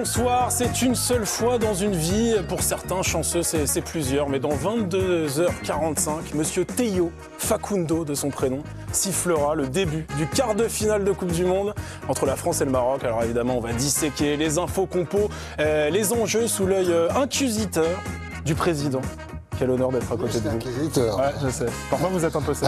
bonsoir. C'est une seule fois dans une vie. Pour certains chanceux, c'est plusieurs. Mais dans 22h45, monsieur Théo Facundo, de son prénom, sifflera le début du quart de finale de Coupe du Monde entre la France et le Maroc. Alors évidemment, on va disséquer les infos compos, les enjeux sous l'œil inquisiteur du président. Quel honneur d'être à côté de vous. Inquisiteur. Ouais, je sais. Parfois, vous êtes un peu ça.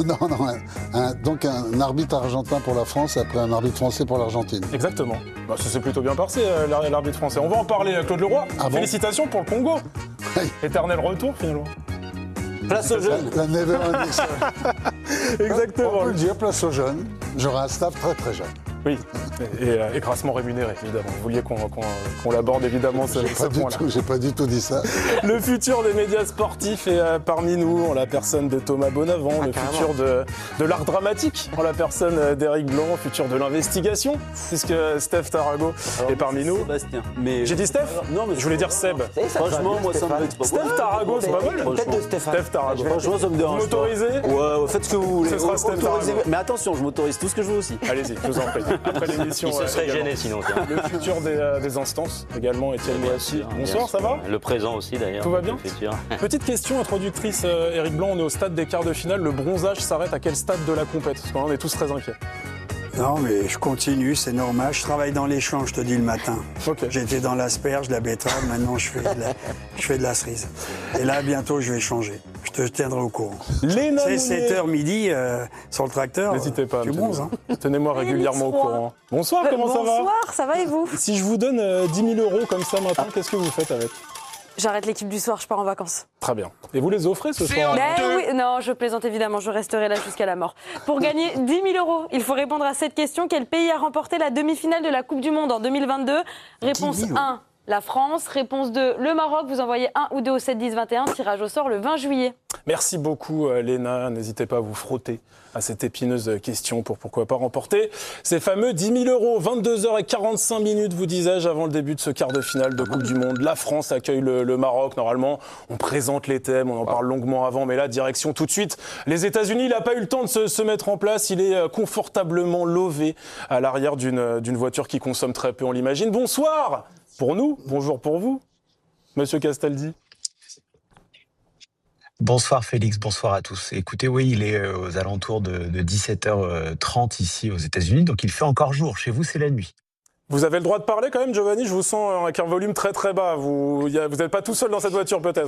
Non. Donc un arbitre argentin pour la France après un arbitre français pour l'Argentine. Exactement. Bah, ça s'est plutôt bien passé, l'arbitre français. On va en parler, Claude Leroy. Ah bon. Félicitations pour le Congo. Oui. Éternel retour, finalement. Place aux jeunes. La never ending story. Exactement. On peut le dire, place aux jeunes. J'aurai un staff très très jeune. Oui, et grassement rémunéré, évidemment. Vous vouliez qu'on l'aborde, évidemment, ce point-là. J'ai pas du tout dit ça. Le futur des médias sportifs est parmi nous, en la personne de Thomas Bonavent, le futur de l'art dramatique, en la personne d'Éric Blanc, le futur de l'investigation, puisque Steph Tarago est parmi nous. Sébastien. Mais J'ai dit Steph. Non, mais je voulais dire Seb. Franchement, moi, ça me vexe pas. Steph Tarago, c'est pas mal. Peut-être de Stéphane. Steph Tarago. Franchement, ça me dérange Vous m'autorisez ? Ouais, faites ce que vous voulez. Ce sera Steph Tarago. Mais attention, je m'autorise tout ce que je veux aussi. Allez-y, je vous en prie. Après l'émission. Il se serait également. gêné sinon. Le futur des instances également, Étienne Moassi. Bonsoir, ça va ? Le présent aussi d'ailleurs. Tout va bien ? Le futur. Petite question introductrice, Éric Blanc, on est au stade des quarts de finale. Le bronzage s'arrête à quel stade de la compète ? Parce qu'on est tous très inquiets. Non, mais je continue, c'est normal. Je travaille dans les champs, je te dis le matin. Ok. J'étais dans l'asperge, la betterave, maintenant je fais de la cerise. Et là, bientôt, je vais changer. Je te tiendrai au courant. Léna C'est Monnier. 7h midi sur le tracteur. N'hésitez pas. Tu bronzes, hein. Tenez-moi régulièrement au courant. Bonsoir, comment ça va ? Bonsoir, ça va et vous ? Si je vous donne 10 000 euros comme ça maintenant, qu'est-ce que vous faites avec ? J'arrête l'équipe du soir, je pars en vacances. Très bien. Et vous les offrez ce soir ? Mais oui, non, je plaisante évidemment, je resterai là jusqu'à la mort. Pour gagner 10 000 euros, il faut répondre à cette question. Quel pays a remporté la demi-finale de la Coupe du Monde en 2022 ? Réponse 1, la France. Réponse 2, le Maroc. Vous envoyez 1 ou 2 au 7 10 21. Tirage au sort le 20 juillet. Merci beaucoup, Léna. N'hésitez pas à vous frotter à cette épineuse question pour pourquoi pas remporter ces fameux 10 000 euros. 22h45, vous disais-je, avant le début de ce quart de finale de Coupe du Monde. La France accueille le Maroc. Normalement, on présente les thèmes, on en parle longuement avant, mais là, direction tout de suite. Les États-Unis, il n'a pas eu le temps de se mettre en place. Il est confortablement lové à l'arrière d'une voiture qui consomme très peu, on l'imagine. Bonsoir pour nous, bonjour pour vous, Monsieur Castaldi. Bonsoir Félix, bonsoir à tous. Écoutez, oui, il est aux alentours de 17h30 ici aux États-Unis, donc il fait encore jour. Chez vous, c'est la nuit. Vous avez le droit de parler quand même, Giovanni. Je vous sens avec un volume très très bas. Vous n'êtes pas tout seul dans cette voiture peut-être.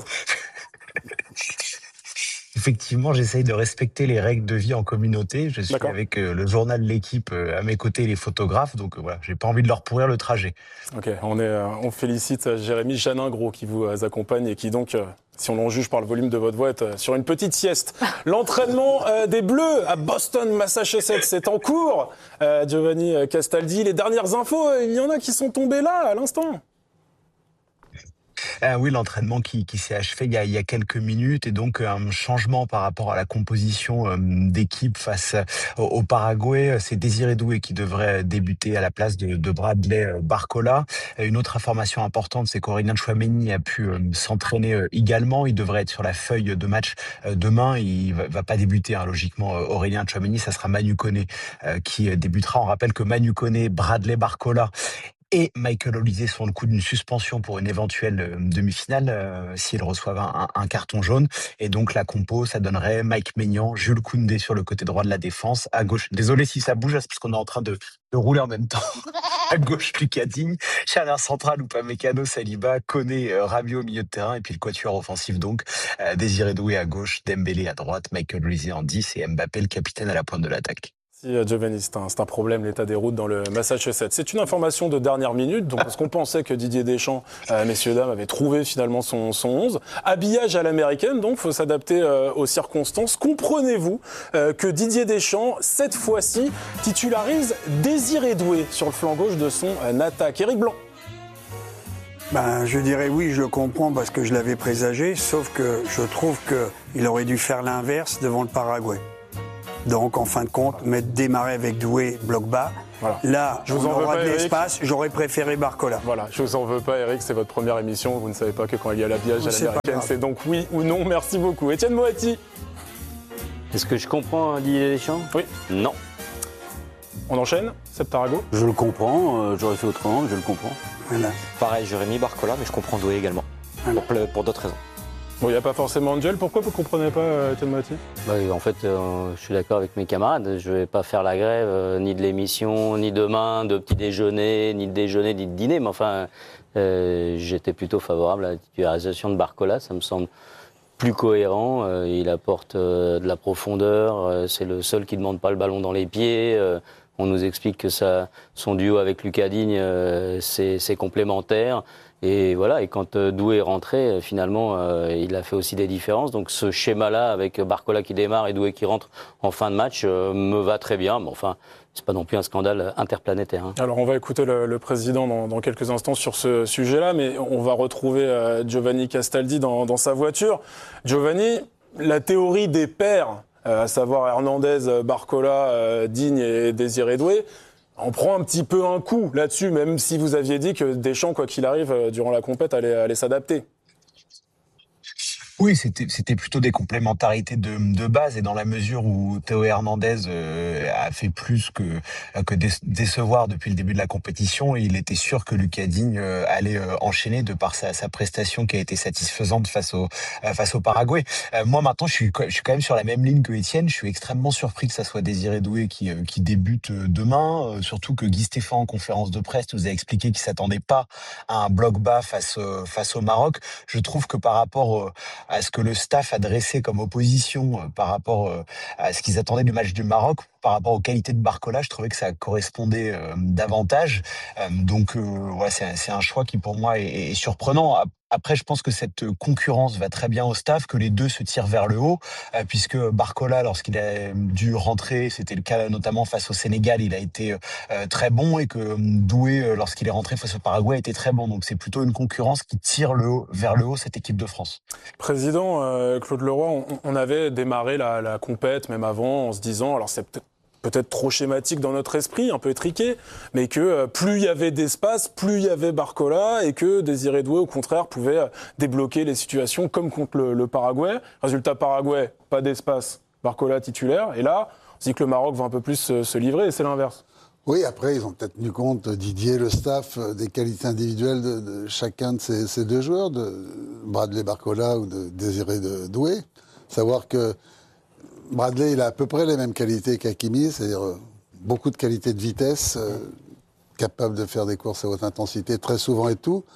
Effectivement, j'essaye de respecter les règles de vie en communauté. Je suis avec le journal L'Équipe à mes côtés, les photographes. Donc voilà, j'ai pas envie de leur pourrir le trajet. Ok, on félicite Jérémy Janin-Gros qui vous accompagne et qui donc, si on en juge par le volume de votre voix, est sur une petite sieste. L'entraînement des Bleus à Boston, Massachusetts, c'est en cours. Giovanni Castaldi, les dernières infos, il y en a qui sont tombées là à l'instant. Oui, l'entraînement qui s'est achevé il y a quelques minutes et donc un changement par rapport à la composition d'équipe face au Paraguay. C'est Désiré Doué qui devrait débuter à la place de Bradley Barcola. Une autre information importante, c'est qu'Aurélien Tchouaméni a pu s'entraîner également. Il devrait être sur la feuille de match demain. Il va pas débuter, logiquement, Aurélien Tchouaméni. Ça sera Manu Koné qui débutera. On rappelle que Manu Koné, Bradley Barcola et Michael Olise sont le coup d'une suspension pour une éventuelle demi-finale s'ils reçoivent un carton jaune. Et donc la compo, ça donnerait Mike Maignan, Jules Koundé sur le côté droit de la défense. À gauche, désolé si ça bouge, c'est parce qu'on est en train de rouler en même temps. À gauche, Lucas Digne, charnière centrale, Upamecano, Saliba, Koné, Rabiot au milieu de terrain. Et puis le quatuor offensif donc, Désiré Doué à gauche, Dembélé à droite, Michael Olise en 10 et Mbappé le capitaine à la pointe de l'attaque. Si, Giovanni, c'est un problème, l'état des routes dans le Massachusetts. C'est une information de dernière minute, donc, parce qu'on pensait que Didier Deschamps, messieurs, dames, avait trouvé finalement son 11. Habillage à l'américaine, donc, il faut s'adapter aux circonstances. Comprenez-vous que Didier Deschamps, cette fois-ci, titularise Désiré Doué sur le flanc gauche de son attaque. Éric Blanc. Je dirais oui, je le comprends parce que je l'avais présagé, sauf que je trouve qu'il aurait dû faire l'inverse devant le Paraguay. Donc, en fin de compte, démarrer avec Doué, bloc bas. Voilà. Là, on aura de l'espace. J'aurais préféré Barcola. Voilà, je vous en veux pas, Eric, c'est votre première émission. Vous ne savez pas que quand il y a l'habillage à l'américaine, c'est donc oui ou non. Merci beaucoup. Étienne Moati. Est-ce que je comprends Didier Deschamps ? Oui. Non. On enchaîne, Seb Tarago? Je le comprends, j'aurais fait autrement, mais je le comprends. Voilà. Pareil, j'aurais mis Barcola, mais je comprends Doué également. Pour d'autres raisons. Bon, il n'y a pas forcément Angel. Pourquoi vous ne comprenez pas, Étienne Moati? En fait, je suis d'accord avec mes camarades. Je ne vais pas faire la grève, ni de l'émission, ni demain, de petit déjeuner, ni de déjeuner, ni de dîner. Mais enfin, j'étais plutôt favorable à la titularisation de Barcola. Ça me semble plus cohérent. Il apporte de la profondeur. C'est le seul qui ne demande pas le ballon dans les pieds. On nous explique que son duo avec Lucas Digne, c'est complémentaire. Et voilà. Et quand Doué est rentré, finalement, il a fait aussi des différences. Donc ce schéma-là, avec Barcola qui démarre et Doué qui rentre en fin de match, me va très bien. Mais enfin, c'est pas non plus un scandale interplanétaire. Hein. Alors on va écouter le président dans quelques instants sur ce sujet-là, mais on va retrouver Giovanni Castaldi dans sa voiture. Giovanni, la théorie des pairs, à savoir Hernandez, Barcola, Digne et Désiré Doué, on prend un petit peu un coup là-dessus, même si vous aviez dit que Deschamps, quoi qu'il arrive, durant la compète, allait s'adapter. Oui, c'était plutôt des complémentarités de base, et dans la mesure où Théo Hernandez a fait plus que décevoir depuis le début de la compétition, et il était sûr que Lucas Digne allait enchaîner de par sa prestation qui a été satisfaisante face au Paraguay. Moi maintenant, je suis quand même sur la même ligne que Étienne. Je suis extrêmement surpris que ça soit Désiré Doué qui débute demain, surtout que Guy Stéphane en conférence de presse nous a expliqué qu'il s'attendait pas à un bloc bas face au Maroc. Je trouve que par rapport à ce que le staff a dressé comme opposition par rapport à ce qu'ils attendaient du match du Maroc, par rapport aux qualités de Barcola, je trouvais que ça correspondait davantage. Donc voilà, c'est un choix qui pour moi est surprenant. Après, je pense que cette concurrence va très bien au staff, que les deux se tirent vers le haut, puisque Barcola, lorsqu'il a dû rentrer, c'était le cas notamment face au Sénégal, il a été très bon, et que Doué, lorsqu'il est rentré face au Paraguay, a été très bon. Donc c'est plutôt une concurrence qui tire vers le haut cette équipe de France. Président Claude Leroy, on avait démarré la compète même avant en se disant, alors c'est peut-être trop schématique dans notre esprit, un peu étriqué, mais que plus il y avait d'espace, plus il y avait Barcola, et que Désiré Doué, au contraire, pouvait débloquer les situations comme contre le Paraguay. Résultat, Paraguay, pas d'espace, Barcola titulaire, et là, on se dit que le Maroc va un peu plus se livrer, et c'est l'inverse. Oui, après, ils ont peut-être tenu compte, Didier, le staff, des qualités individuelles de chacun de ces deux joueurs, de Bradley Barcola ou de Désiré Doué. Savoir que Bradley, il a à peu près les mêmes qualités qu'Hakimi, c'est-à-dire beaucoup de qualités de vitesse, capable de faire des courses à haute intensité très souvent et tout.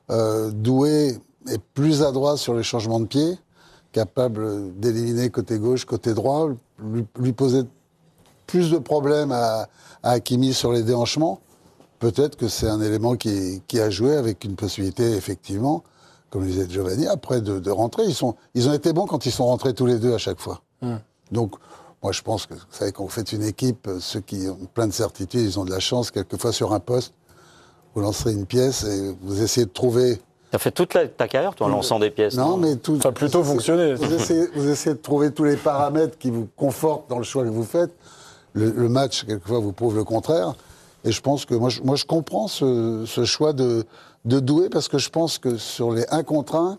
Doué est plus adroit sur les changements de pied, capable d'éliminer côté gauche, côté droit, lui poser plus de problèmes à Hakimi sur les déhanchements. Peut-être que c'est un élément qui a joué, avec une possibilité, effectivement, comme le disait Giovanni, après de rentrer. Ils ont été bons quand ils sont rentrés tous les deux à chaque fois. Donc, moi, je pense que, vous savez, quand vous faites une équipe, ceux qui ont plein de certitudes, ils ont de la chance. Quelquefois, sur un poste, vous lancerez une pièce et vous essayez de trouver... T'as fait toute ta carrière, toi, en lançant des pièces. Non, mais tout... Ça a plutôt fonctionné. Vous essayez de trouver tous les paramètres qui vous confortent dans le choix que vous faites. Le match, quelquefois, vous prouve le contraire. Et je pense que... Moi, je comprends ce choix de Doué, parce que je pense que sur les 1 contre 1,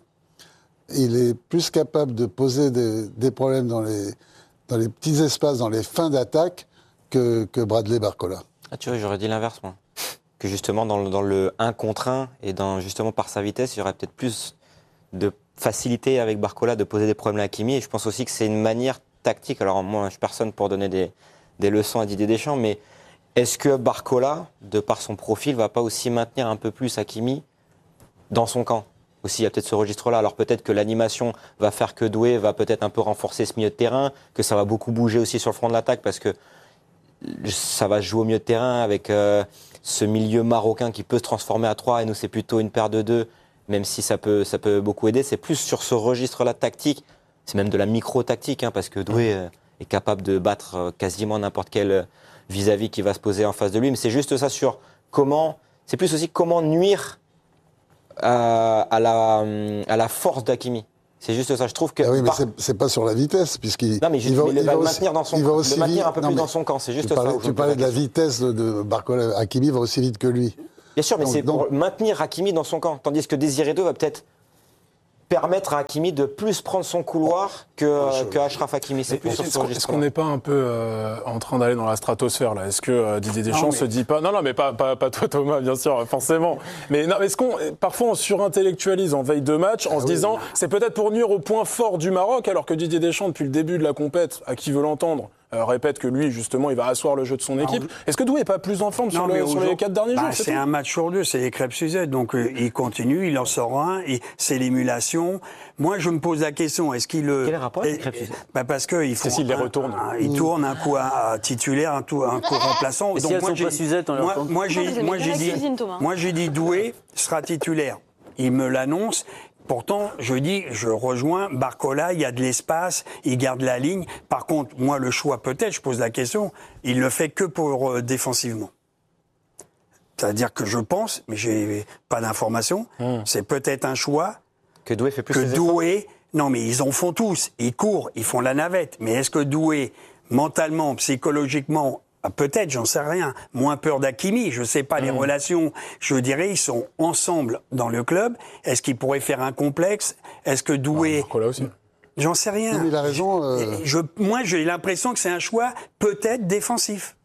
il est plus capable de poser des problèmes dans les petits espaces, dans les fins d'attaque, que Bradley Barcola. Ah, tu vois, j'aurais dit l'inverse, moi. Que justement, dans le 1 contre 1, et justement par sa vitesse, il y aurait peut-être plus de facilité avec Barcola de poser des problèmes à Hakimi. Et je pense aussi que c'est une manière tactique. Alors, moi, je suis personne pour donner des leçons à Didier Deschamps, mais est-ce que Barcola, de par son profil, va pas aussi maintenir un peu plus Hakimi dans son camp ? Aussi, il y a peut-être ce registre-là. Alors peut-être que l'animation va faire que Doué va peut-être un peu renforcer ce milieu de terrain, que ça va beaucoup bouger aussi sur le front de l'attaque, parce que ça va jouer au milieu de terrain avec ce milieu marocain qui peut se transformer à 3, et nous c'est plutôt une paire de 2, même si ça peut beaucoup aider. C'est plus sur ce registre-là tactique, c'est même de la micro-tactique, parce que Doué est capable de battre quasiment n'importe quel vis-à-vis qui va se poser en face de lui. Mais c'est juste ça sur c'est plus aussi comment nuire à la force d'Hakimi. C'est juste ça. Je trouve que. Ah oui, mais c'est pas sur la vitesse, puisqu'il. Non, mais il va le maintenir dans son camp. Le maintenir un peu plus dans son camp. C'est juste ça. Tu parlais de la vitesse de Barcola. Hakimi va aussi vite que lui. Bien sûr, mais c'est pour maintenir Hakimi dans son camp. Tandis que Désiré Doué va peut-être permettre à Hakimi de plus prendre son couloir que Achraf Hakimi. C'est plus sur ce Est-ce registre. qu'on n'est pas un peu en train d'aller dans la stratosphère là? Est-ce que Didier Deschamps se dit pas... Non, mais pas toi Thomas, bien sûr, forcément. Mais non, est-ce qu'on parfois on surintellectualise en veille de match en se disant c'est peut-être pour nuire au point fort du Maroc, alors que Didier Deschamps depuis le début de la compète, à qui veut l'entendre, répète que lui, justement, il va asseoir le jeu de son équipe. Est-ce que Doué n'est pas plus en forme sur les 4 derniers jours? C'est un match sur 2, c'est les crêpes Suzette. Donc il continue, il en sort un, c'est l'émulation. Moi, je me pose la question, est-ce qu'il... Quel rapport avec les crêpes Suzette? Parce qu'ils font... s'il les retourne. Ils tournent un coup à titulaire, un coup remplaçant. Et si elles sont pas Suzette, on leur moi, j'ai dit Doué sera titulaire. Il me l'annonce. Pourtant, je rejoins Barcola, il y a de l'espace, il garde la ligne. Par contre, moi, le choix, peut-être, je pose la question, il le fait que pour défensivement. C'est-à-dire que je pense, mais j'ai pas d'informations, c'est peut-être un choix que Doué fait plus que Doué. Non, mais ils en font tous. Ils courent, ils font la navette. Mais est-ce que Doué, mentalement, psychologiquement, peut-être, j'en sais rien. Moins peur d'Hakimi, je sais pas les relations. Je dirais, ils sont ensemble dans le club. Est-ce qu'ils pourraient faire un complexe? Est-ce que Doué... Barcola aussi. J'en sais rien. Mais il a raison. Moi, j'ai l'impression que c'est un choix peut-être défensif.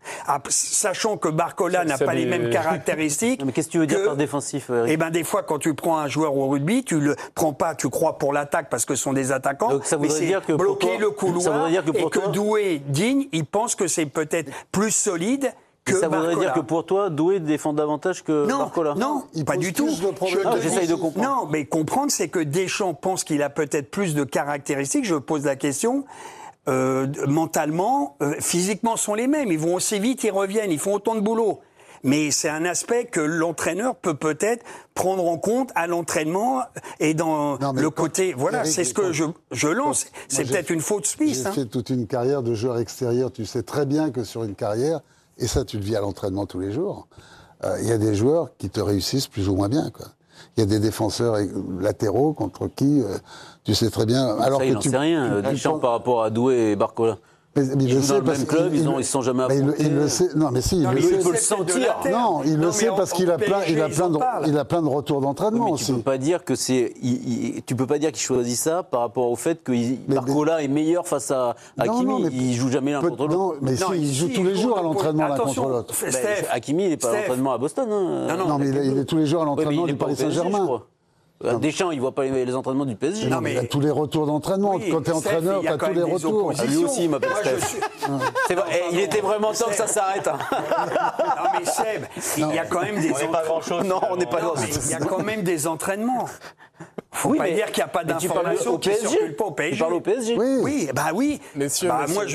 Sachant que Barcola n'a pas les mêmes caractéristiques. Non, mais qu'est-ce que tu veux dire par défensif, Eric? Eh ben, des fois, quand tu prends un joueur au rugby, tu le prends pas, tu crois pour l'attaque parce que ce sont des attaquants. Donc ça voudrait dire que bloquer pour toi, le couloir ça voudrait dire que pour et que toi, Doué, Digne, il pense que c'est peut-être plus solide que ça voudrait Barcola. dire que pour toi, Doué défend davantage que Barcola? Non, Il pas pose du tout. plus le problème j'essaye de comprendre. Non, mais comprendre, c'est que Deschamps pense qu'il a peut-être plus de caractéristiques. Je pose la question. Mentalement, physiquement sont les mêmes. Ils vont aussi vite, ils reviennent, ils font autant de boulot. Mais c'est un aspect que l'entraîneur peut peut-être prendre en compte à l'entraînement et dans le côté... Voilà, Eric, c'est ce que je lance. C'est peut-être une faute suisse. J'ai fait toute une carrière de joueur extérieur. Tu sais très bien que sur une carrière, et ça tu le vis à l'entraînement tous les jours, il y a des joueurs qui te réussissent plus ou moins bien, quoi. Il y a des défenseurs latéraux contre qui tu sais très bien. Alors ça, il n'en sait rien. Deschamps par rapport à Doué et Barcola. Mais ils jouent dans le même club, ils ne se sont jamais affrontés. Il le sait. Non, mais si, il le sait. Il peut le sentir. Non, il le sait parce qu'il a plein de retours d'entraînement aussi. Tu peux pas dire que tu peux pas dire qu'il choisit ça par rapport au fait que Barcola est meilleur face à Hakimi. Il joue jamais l'un contre l'autre. Non, mais si, il joue tous les jours à l'entraînement l'un contre l'autre. Hakimi, il n'est pas à l'entraînement à Boston. Non, mais il est tous les jours à l'entraînement du Paris Saint-Germain. Deschamps, il voit pas les entraînements du PSG. Non, mais il a tous les retours d'entraînement. Quand tu es entraîneur, tu as tous les retours. Lui aussi, il m'appelle Steph. Il était vraiment temps que ça s'arrête. Non, mais Seb, il y a quand même des entraînements. Non, on n'est pas grand-chose. Il y a quand même des entraînements. Faut pas dire qu'il n'y a pas d'informations qui ne circulent pas au PSG. Tu parles au PSG? Oui. Messieurs,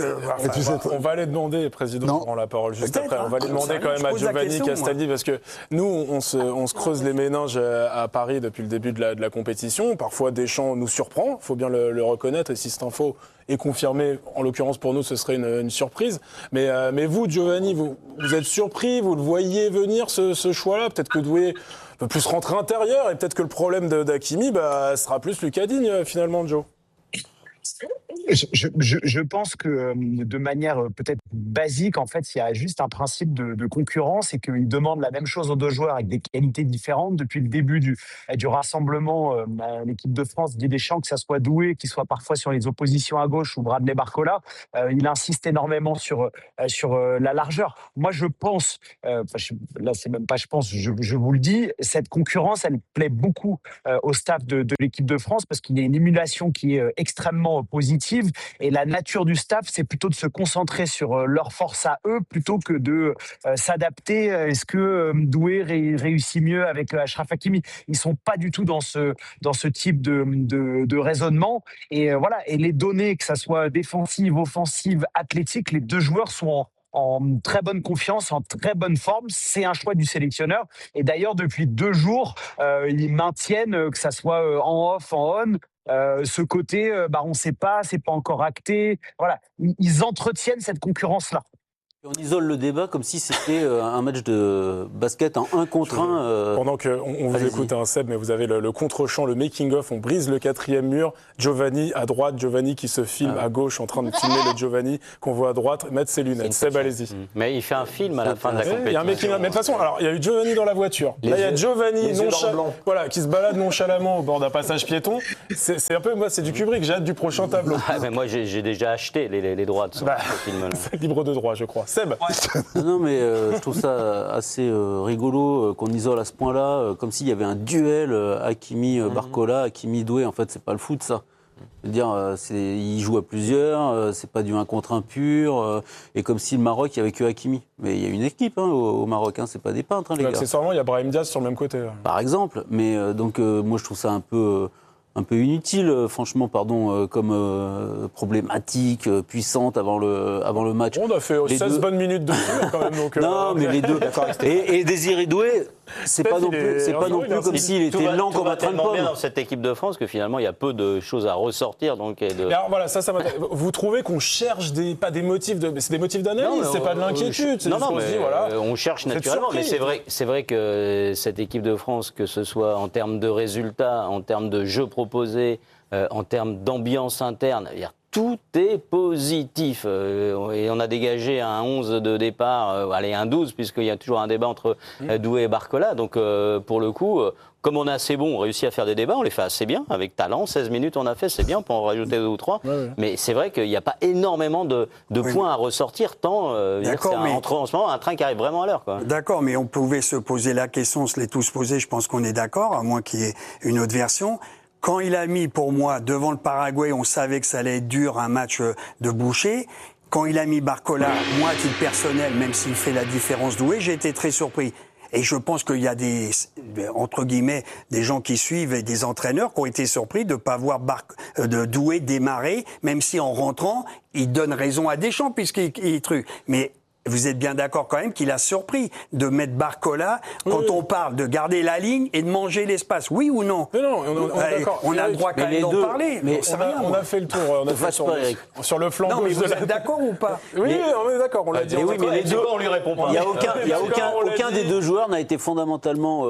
on va aller demander, Président, prend la parole juste après. On va aller demander quand même à Giovanni Castaldi, parce que nous, on se creuse les méninges à Paris depuis le début de la compétition. Parfois, Deschamps nous surprend, il faut bien le reconnaître, et si cette info est confirmée, en l'occurrence pour nous, ce serait une surprise. Mais vous, Giovanni, vous êtes surpris, vous le voyez venir, ce choix-là? Peut-être que Doué peut plus rentrer intérieur, et peut-être que le problème d'Hakimi sera plus Lucas Digne, finalement, Joe. Je pense que de manière peut-être basique, en fait, il y a juste un principe de concurrence et qu'ils demandent la même chose aux deux joueurs avec des qualités différentes. Depuis le début du rassemblement, l'équipe de France, Didier Deschamps, que ça soit Doué, qu'il soit parfois sur les oppositions à gauche ou Bradley Barcola, il insiste énormément sur la largeur. Moi, je pense, là, c'est même pas je pense, je vous le dis, cette concurrence, elle plaît beaucoup au staff de l'équipe de France parce qu'il y a une émulation qui est extrêmement positive et la nature du staff, c'est plutôt de se concentrer sur leur force à eux plutôt que de s'adapter. Est-ce que Doué réussit mieux avec Achraf Hakimi? Ils sont pas du tout dans ce type de raisonnement et voilà. Et les données, que ça soit défensive, offensive, athlétique, les deux joueurs sont en très bonne confiance, en très bonne forme. C'est un choix du sélectionneur. Et d'ailleurs, depuis 2 jours, ils maintiennent, que ça soit en off, en on, ce côté, on ne sait pas, c'est pas encore acté. Voilà, ils entretiennent cette concurrence-là. On isole le débat comme si c'était un match de basket en 1 contre 1. Pendant qu'on vous écoute, Seb, mais vous avez le contre-champ, le making-of, on brise le 4e mur. Giovanni à droite, Giovanni qui se filme à gauche en train de filmer le Giovanni qu'on voit à droite mettre ses lunettes. Seb, allez-y. Mais il fait un film à la fin de la compétition. Il y a un making-of. Mais de toute façon, alors, il y a eu Giovanni dans la voiture. Là, il y a Giovanni qui se balade nonchalamment au bord d'un passage piéton. C'est un peu, moi, c'est du Kubrick. J'ai hâte du prochain tableau. Mais moi, j'ai déjà acheté les droits de ce film-là. C'est libre de droit, je crois. Seb. Non, mais je trouve ça assez rigolo qu'on isole à ce point-là, comme s'il y avait un duel Hakimi-Barcola, Hakimi-Doué. En fait, c'est pas le foot, ça. Je veux dire, ils jouent à plusieurs, c'est pas du 1 contre 1 pur, et comme si le Maroc, il n'y avait que Hakimi. Mais il y a une équipe au Maroc, c'est pas des peintres, les gars. Accessoirement, il y a Brahim Diaz sur le même côté. Par exemple, mais donc moi je trouve ça un peu inutile, franchement, comme problématique, puissante avant le match. On a fait 16 bonnes minutes de dur quand même. Donc, non, mais les deux. Et Désiré Doué, c'est pas non plus comme s'il était lent comme un train de pomme. Bien dans cette équipe de France que finalement il y a peu de choses à ressortir. Donc, alors voilà, ça vous trouvez qu'on cherche c'est des motifs d'analyse, c'est pas de l'inquiétude. On cherche naturellement. Mais c'est vrai que cette équipe de France, que ce soit en termes de résultats, en termes de jeux proposés, en termes d'ambiance interne, tout est positif. Et on a dégagé un 11 de départ, un 12, puisqu'il y a toujours un débat entre Doué et Barcola. Donc, pour le coup, comme on est assez bon, on réussit à faire des débats, on les fait assez bien, avec talent. 16 minutes on a fait, c'est bien, on peut en rajouter 2 ou 3. Ouais. Mais c'est vrai qu'il n'y a pas énormément de points à ressortir, tant c'est en ce moment un train qui arrive vraiment à l'heure. D'accord, mais on pouvait se poser la question, on se l'est tous posé, je pense qu'on est d'accord, à moins qu'il y ait une autre version. Quand il a mis, pour moi, devant le Paraguay, on savait que ça allait être dur, un match de boucher. Quand il a mis Barcola, moi, à titre personnel, même s'il fait la différence Doué, j'ai été très surpris. Et je pense qu'il y a entre guillemets, des gens qui suivent et des entraîneurs qui ont été surpris de ne pas voir de Doué démarrer, même si en rentrant, il donne raison à Deschamps puisqu'il truc. Mais vous êtes bien d'accord quand même qu'il a surpris de mettre Barcola quand on parle de garder la ligne et de manger l'espace. Oui ou non? Non, on est d'accord. On a le droit quand même d'en parler. Mais on a fait le tour. On a fait sur le flanc gauche. Non, mais vous êtes d'accord ou pas? Oui, on est d'accord. On l'a dit. Oui, mais les deux, on lui répond pas. Il y a aucun des deux joueurs n'a été fondamentalement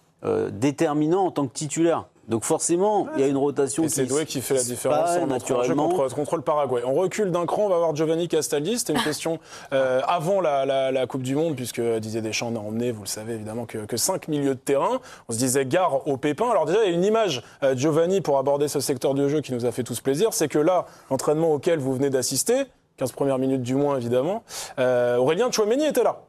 déterminant en tant que titulaire. Donc forcément, il y a une rotation et c'est Doué qui fait la différence naturellement contre le Paraguay. On recule d'un cran, on va voir Giovanni Castaldi. C'était une question avant la Coupe du Monde, puisque Didier Deschamps n'a emmené, vous le savez évidemment, que 5 milieux de terrain. On se disait gare aux pépins. Alors déjà, il y a une image, Giovanni, pour aborder ce secteur de jeu qui nous a fait tous plaisir. C'est que là, l'entraînement auquel vous venez d'assister, 15 premières minutes du moins évidemment, Aurélien Tchouaméni était là.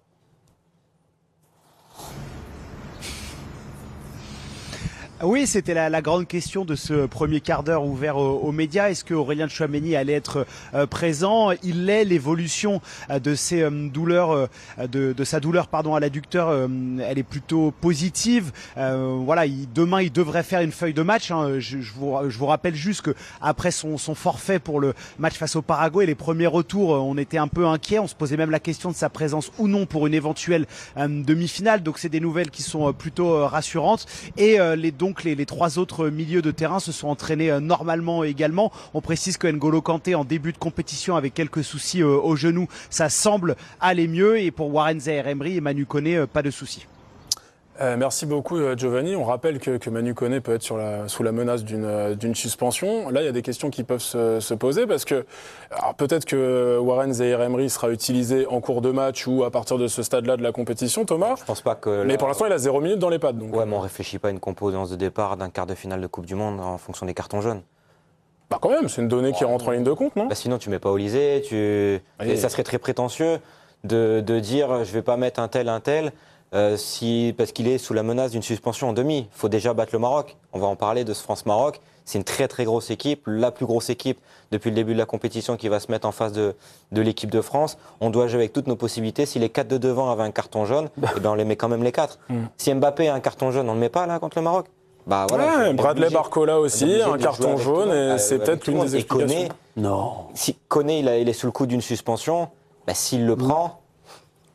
Oui, c'était la grande question de ce premier quart d'heure ouvert aux médias. Est-ce que Aurélien Tchouaméni allait être présent? Il l'est. L'évolution de ses douleurs, de sa douleur à l'adducteur, elle est plutôt positive. Demain, il devrait faire une feuille de match. Je vous rappelle juste que après son forfait pour le match face au Paraguay, les premiers retours, on était un peu inquiets. On se posait même la question de sa présence ou non pour une éventuelle demi-finale. Donc c'est des nouvelles qui sont plutôt rassurantes. Et les 3 autres milieux de terrain se sont entraînés normalement également. On précise que N'Golo Kanté en début de compétition avec quelques soucis au genou, ça semble aller mieux. Et pour Warren Zaïre-Emery et Manu Koné, pas de soucis. Merci beaucoup Giovanni. On rappelle que Manu Koné peut être sous la menace d'une suspension. Là, il y a des questions qui peuvent se poser parce que peut-être que Warren Zaïre-Emery sera utilisé en cours de match ou à partir de ce stade-là de la compétition, Thomas. Je pense pas que. Mais pour l'instant, il a 0 minutes dans les pattes. Donc. Ouais, mais on réfléchit pas à une composance de départ d'un quart de finale de Coupe du Monde en fonction des cartons jaunes. Bah quand même, c'est une donnée qui rentre en ligne de compte, non? Sinon, tu mets pas Olysée. Et ça serait très prétentieux de dire je vais pas mettre un tel. Parce qu'il est sous la menace d'une suspension en demi. Il faut déjà battre le Maroc. On va en parler de ce France-Maroc. C'est une très très grosse équipe, la plus grosse équipe depuis le début de la compétition qui va se mettre en face de l'équipe de France. On doit jouer avec toutes nos possibilités. Si les 4 de devant avaient un carton jaune, on les met quand même les 4. Si Mbappé a un carton jaune, on ne le met pas là contre le Maroc. Bradley Barcola aussi, un carton jaune, et c'est peut-être l'une des explications. Si Koné il est sous le coup d'une suspension, s'il le prend...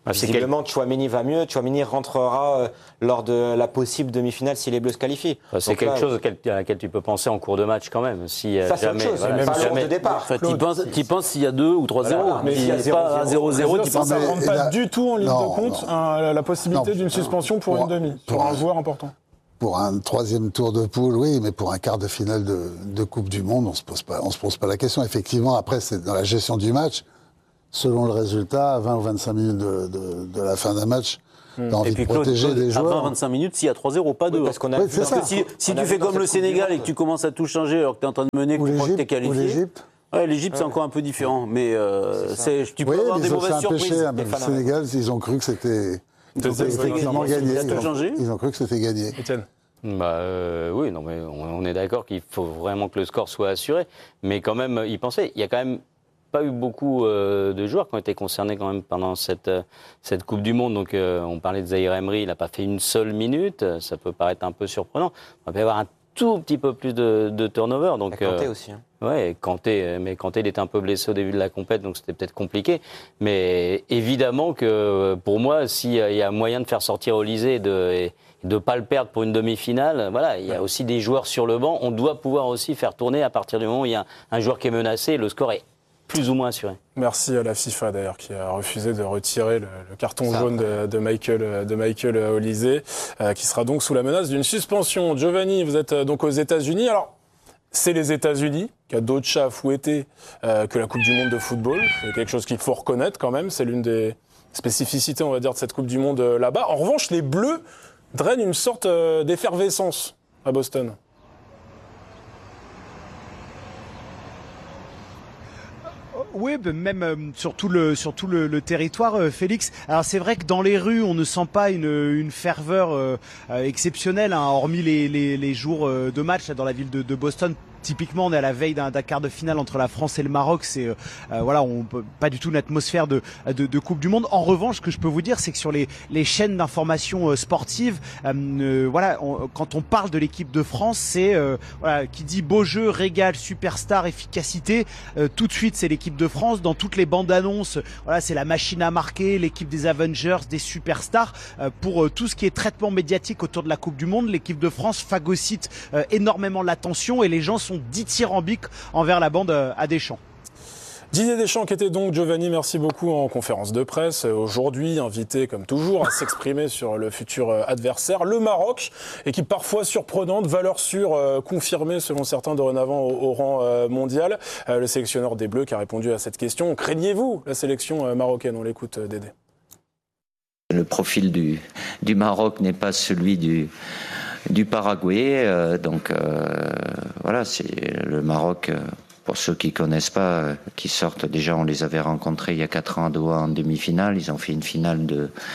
Visiblement, Tchouaméni va mieux. Tchouaméni rentrera lors de la possible demi-finale si les Bleus se qualifient. C'est Donc quelque là, chose à laquelle tu peux penser en cours de match quand même. Si ça, c'est autre jamais, chose. voilà, Pas si l'heure jamais- de départ. Enfin, t'y penses s'il y a 2 ou 3-0. Voilà, mais s'il y a Si pas 0-0, 0-0, t'y Ça penses ne mais- rentre pas là- du tout en ligne non, de compte non. la possibilité Non, d'une suspension pour une demi, pour pour un un- joueur important. Pour un 3e tour de poule, oui, mais pour un quart de finale de Coupe du Monde, on se pose pas la question. Effectivement, après, c'est dans la gestion du match, selon le résultat, à 20 ou 25 minutes de la fin d'un match, t'as envie Et puis de Claude, protéger des à joueurs. 20-25 minutes, s'il y a 3-0, pas 2. parce qu'on a Oui, vu c'est dans- ça. Parce que si on a tu vu fais dans comme cette le Coupe du Sénégal et Monde, que tu commences à tout changer alors que tu es en train de mener, que Ou tu crois que tu es l'Égypte. Ou qualifié. l'Égypte. Ouais, l'Égypte, c'est encore un peu différent. Mais tu peux Oui, avoir mais des ils ont fait mauvaises un surprises. péché. des Le fans Sénégal, ils ont cru que c'était effectivement gagné. gagné. Ça a tout changé. Ils ont cru que c'était gagné. Étienne. Oui, non, mais on est d'accord qu'il faut vraiment que le score soit assuré. Mais quand même, y penser. Il y a quand même pas eu beaucoup de joueurs qui ont été concernés quand même pendant cette Coupe du Monde. Donc, on parlait de Zahir Emery, il n'a pas fait une seule minute. Ça peut paraître un peu surprenant. On va y avoir un tout petit peu plus de turnover. Donc, Kanté aussi. Hein. Ouais, Kanté, mais Kanté, il était un peu blessé au début de la compète, donc c'était peut-être compliqué. Mais évidemment que pour moi, s'il y a moyen de faire sortir Olysée et de ne pas le perdre pour une demi-finale, voilà, il y a aussi des joueurs sur le banc. On doit pouvoir aussi faire tourner à partir du moment où il y a un joueur qui est menacé, le score est plus ou moins assuré. Merci à la FIFA d'ailleurs qui a refusé de retirer le carton jaune de Michael Olysée, qui sera donc sous la menace d'une suspension. Giovanni, vous êtes donc aux États-Unis. Alors, c'est les États-Unis qui a d'autres chats à fouetter que la Coupe du Monde de football. C'est quelque chose qu'il faut reconnaître quand même. C'est l'une des spécificités, on va dire, de cette Coupe du Monde là-bas. En revanche, les Bleus drainent une sorte d'effervescence à Boston. Oui, même sur tout le territoire, Félix. Alors c'est vrai que dans les rues, on ne sent pas une ferveur exceptionnelle, hein, hormis les jours de match là, dans la ville de Boston. Typiquement, on est à la veille d'un quart de finale entre la France et le Maroc. C'est voilà, on peut pas du tout une atmosphère de Coupe du Monde. En revanche, ce que je peux vous dire, c'est que sur les chaînes d'information sportives, voilà, quand on parle de l'équipe de France, c'est voilà, qui dit beau jeu, régal, superstar, efficacité. Tout de suite, c'est l'équipe de France. Dans toutes les bandes annonces, voilà, c'est la machine à marquer, l'équipe des Avengers, des superstars. Pour tout ce qui est traitement médiatique autour de la Coupe du Monde, l'équipe de France phagocyte énormément l'attention et les gens sont dithyrambiques envers la bande à Deschamps. Didier Deschamps qui était donc, Giovanni, merci beaucoup, en conférence de presse. Aujourd'hui, invité comme toujours à s'exprimer sur le futur adversaire, le Maroc, équipe parfois surprenante, valeur sûre, confirmée selon certains dorénavant au rang mondial. Le sélectionneur des Bleus qui a répondu à cette question. Craignez-vous la sélection marocaine? On l'écoute, Dédé. Le profil du Maroc n'est pas celui du Paraguay, donc voilà, c'est le Maroc. Pour ceux qui connaissent pas, qui sortent déjà, on les avait rencontrés il y a 4 ans à Doha en demi-finale. Ils ont fait une finale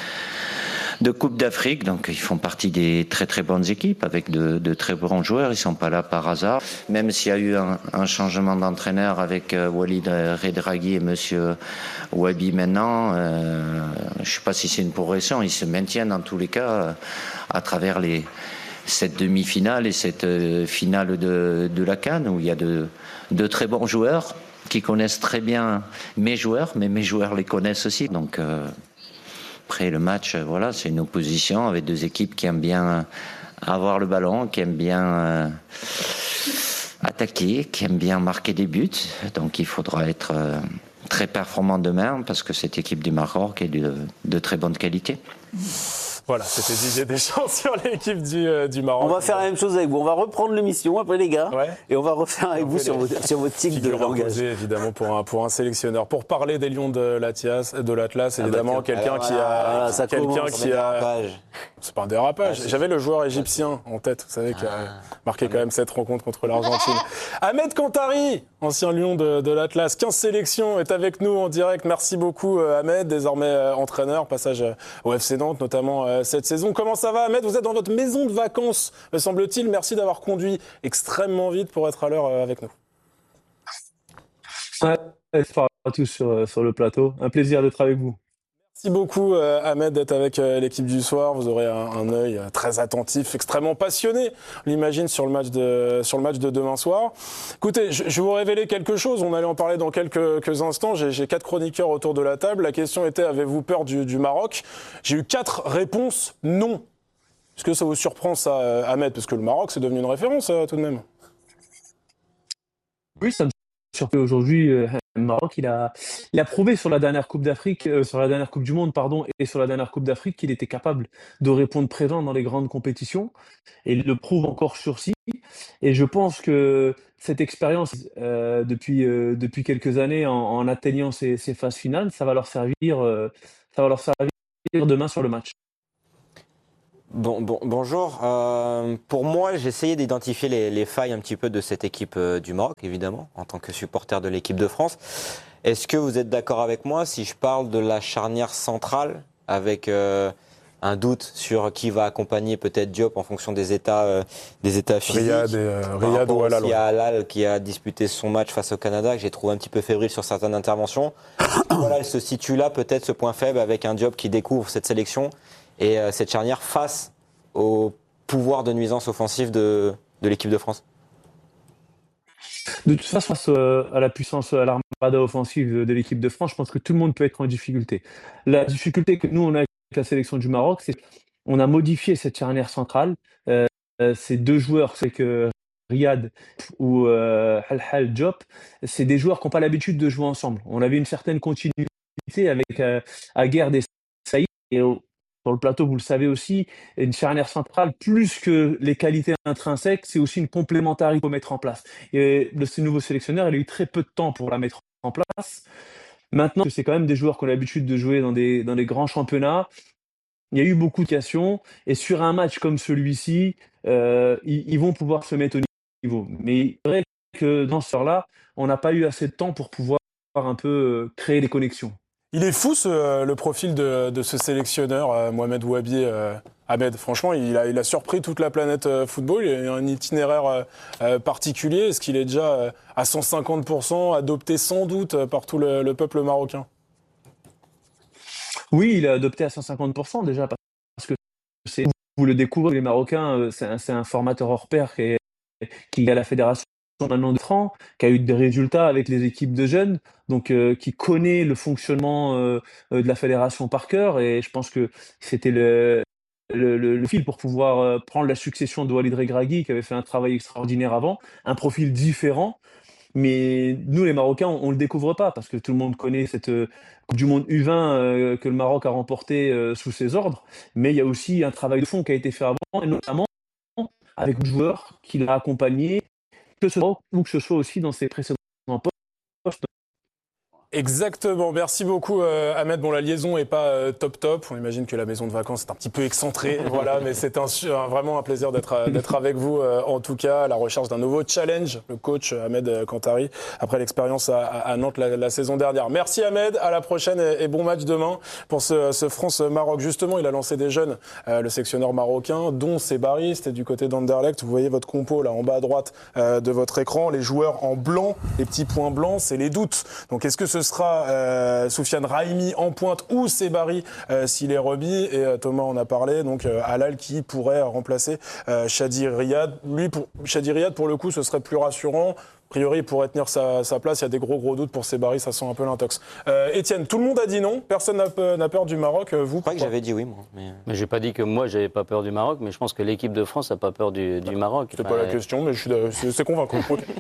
de Coupe d'Afrique, donc ils font partie des très très bonnes équipes avec de très bons joueurs. Ils sont pas là par hasard. Même s'il y a eu un changement d'entraîneur avec Walid Regragui et Monsieur Wabi maintenant, je sais pas si c'est une progression. Ils se maintiennent en tous les cas à travers cette demi-finale et cette finale de la CAN où il y a de très bons joueurs qui connaissent très bien mes joueurs, mais mes joueurs les connaissent aussi. Donc après le match, voilà, c'est une opposition avec 2 équipes qui aiment bien avoir le ballon, qui aiment bien attaquer, qui aiment bien marquer des buts. Donc il faudra être très performant demain parce que cette équipe du Maroc est de très bonne qualité. Voilà, c'était Didier Deschamps sur l'équipe du Maroc. On va faire la même chose avec vous. On va reprendre l'émission après, les gars. Ouais. Et on va refaire avec vous sur votre tic de langage. Imposé, évidemment, pour un sélectionneur. Pour parler des Lions de l'Atlas, évidemment, quelqu'un qui a... C'est pas un dérapage. J'avais le joueur égyptien en tête, vous savez, qui a marqué quand même 7 rencontres contre l'Argentine. Ahmed Kantari, ancien Lion de l'Atlas, 15 sélections, est avec nous en direct. Merci beaucoup, Ahmed, désormais entraîneur, passage au FC Nantes, notamment cette saison. Comment ça va, Ahmed? Vous êtes dans votre maison de vacances, me semble-t-il. Merci d'avoir conduit extrêmement vite pour être à l'heure avec nous. Ouais, bonsoir à tous sur le plateau. Un plaisir d'être avec vous. Merci beaucoup Ahmed d'être avec l'équipe du soir. Vous aurez un œil très attentif, extrêmement passionné, on l'imagine, sur le match de demain soir. Écoutez, je vais vous révéler quelque chose. On allait en parler dans quelques instants. J'ai 4 chroniqueurs autour de la table. La question était, avez-vous peur du Maroc? J'ai eu 4 réponses non. Est-ce que ça vous surprend ça, Ahmed? Parce que le Maroc, c'est devenu une référence tout de même. Oui, ça me surprend aujourd'hui. Le Maroc, il a prouvé sur la dernière Coupe d'Afrique, sur la dernière Coupe du Monde, pardon, et sur la dernière Coupe d'Afrique qu'il était capable de répondre présent dans les grandes compétitions. Et il le prouve encore sur-ci. Et je pense que cette expérience, depuis quelques années, en atteignant ces phases finales, ça va leur servir demain sur le match. Bonjour. Pour moi, j'ai essayé d'identifier les failles un petit peu de cette équipe du Maroc, évidemment, en tant que supporter de l'équipe de France. Est-ce que vous êtes d'accord avec moi si je parle de la charnière centrale, avec un doute sur qui va accompagner peut-être Diop en fonction des états physiques? Riyad ou Halal. Il y a Halal qui a disputé son match face au Canada, que j'ai trouvé un petit peu fébrile sur certaines interventions. Voilà, il se situe là, peut-être ce point faible, avec un Diop qui découvre cette sélection et cette charnière face au pouvoir de nuisance offensive de l'équipe de France. De toute façon, face à la puissance, à l'armada offensive de l'équipe de France, je pense que tout le monde peut être en difficulté. La difficulté que nous, on a avec la sélection du Maroc, c'est qu'on a modifié cette charnière centrale. Ces 2 joueurs, c'est que Riyad ou Halal Diop, c'est des joueurs qui n'ont pas l'habitude de jouer ensemble. On avait une certaine continuité avec Aguerd et Saïd. Et sur le plateau, vous le savez aussi, une charnière centrale, plus que les qualités intrinsèques, c'est aussi une complémentarité à mettre en place. Et ce nouveau sélectionneur, il a eu très peu de temps pour la mettre en place. Maintenant, c'est quand même des joueurs qui ont l'habitude de jouer dans des grands championnats. Il y a eu beaucoup de questions. Et sur un match comme celui-ci, ils vont pouvoir se mettre au niveau. Mais c'est vrai que dans ce là on n'a pas eu assez de temps pour pouvoir un peu créer des connexions. Il est fou le profil de ce sélectionneur, Mohamed Ouabi. Ahmed, franchement, il a surpris toute la planète football. Il a un itinéraire particulier. Est-ce qu'il est déjà à 150%, adopté sans doute par tout le peuple marocain? Oui, il est adopté à 150% déjà, parce que vous le découvrez, les Marocains, c'est un formateur hors pair qui est à la fédération maintenant de francs, qui a eu des résultats avec les équipes de jeunes, donc qui connaît le fonctionnement de la fédération par cœur, et je pense que c'était le fil pour pouvoir prendre la succession de Walid Regragui, qui avait fait un travail extraordinaire avant, un profil différent. Mais nous, les Marocains, on ne le découvre pas, parce que tout le monde connaît cette Coupe du Monde U20 que le Maroc a remportée sous ses ordres. Mais il y a aussi un travail de fond qui a été fait avant, et notamment avec le joueur qui l'a accompagné, que ce soit ou que ce soit aussi dans ses précédents postes. Exactement, merci beaucoup Ahmed. Bon, la liaison est pas top. On imagine que la maison de vacances est un petit peu excentrée, voilà, mais c'est vraiment un plaisir d'être avec vous en tout cas, à la recherche d'un nouveau challenge, le coach Ahmed Kantari, après l'expérience à Nantes la saison dernière. Merci Ahmed, à la prochaine et bon match demain pour ce France-Maroc. Justement, il a lancé des jeunes, le sélectionneur marocain, dont Sebari, c'était du côté d'Anderlecht. Vous voyez votre compo là en bas à droite de votre écran, les joueurs en blanc, les petits points blancs, c'est les doutes. Donc est-ce que ce sera Soufiane Raimi en pointe ou Sebari s'il est remis, et Thomas en a parlé, donc Halal qui pourrait remplacer Chadi Riyad. Chadi Riyad, pour le coup, ce serait plus rassurant. A priori, il pourrait tenir sa place. Il y a des gros doutes pour Sebari, ça sent un peu l'intox. Étienne, tout le monde a dit non. Personne n'a peur du Maroc. Vous, je crois que j'avais dit oui, moi. Mais j'ai pas dit que moi, j'avais pas peur du Maroc, mais je pense que l'équipe de France n'a pas peur du Maroc. C'est pas la question, mais c'est convaincant.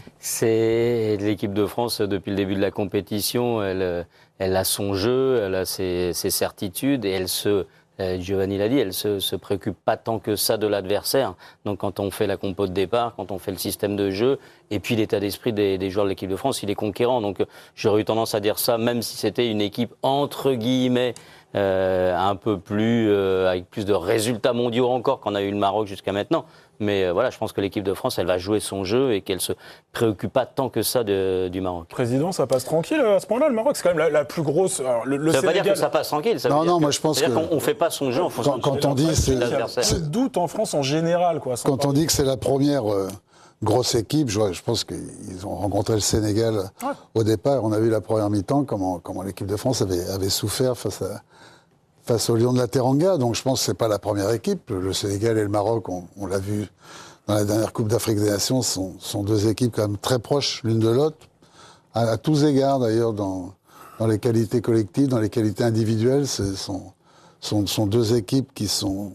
C'est l'équipe de France, depuis le début de la compétition, elle a son jeu, elle a ses certitudes, et Giovanni l'a dit, elle se préoccupe pas tant que ça de l'adversaire. Donc quand on fait la compo de départ, quand on fait le système de jeu, et puis l'état d'esprit des joueurs de l'équipe de France, il est conquérant. Donc j'aurais eu tendance à dire ça, même si c'était une équipe entre guillemets un peu plus avec plus de résultats mondiaux encore qu'on a eu le Maroc jusqu'à maintenant. Mais voilà, je pense que l'équipe de France, elle va jouer son jeu et qu'elle se préoccupe pas tant que ça du Maroc. Président, ça passe tranquille à ce point-là, le Maroc, c'est quand même la plus grosse. Alors, ça veut pas dire que ça passe tranquille. Ça veut dire moi je pense qu'on fait pas son jeu en fonction quand on dit c'est l'adversaire. Doute en France en général, quoi. Quand on dit que c'est la première grosse équipe, je pense qu'ils ont rencontré le Sénégal au départ. On a vu la première mi-temps comment l'équipe de France avait souffert face face au Lion de la Teranga. Donc je pense que c'est pas la première équipe. Le Sénégal et le Maroc, on l'a vu dans la dernière Coupe d'Afrique des Nations, sont deux équipes quand même très proches l'une de l'autre, à tous égards d'ailleurs, dans les qualités collectives, dans les qualités individuelles. Ce sont deux équipes qui sont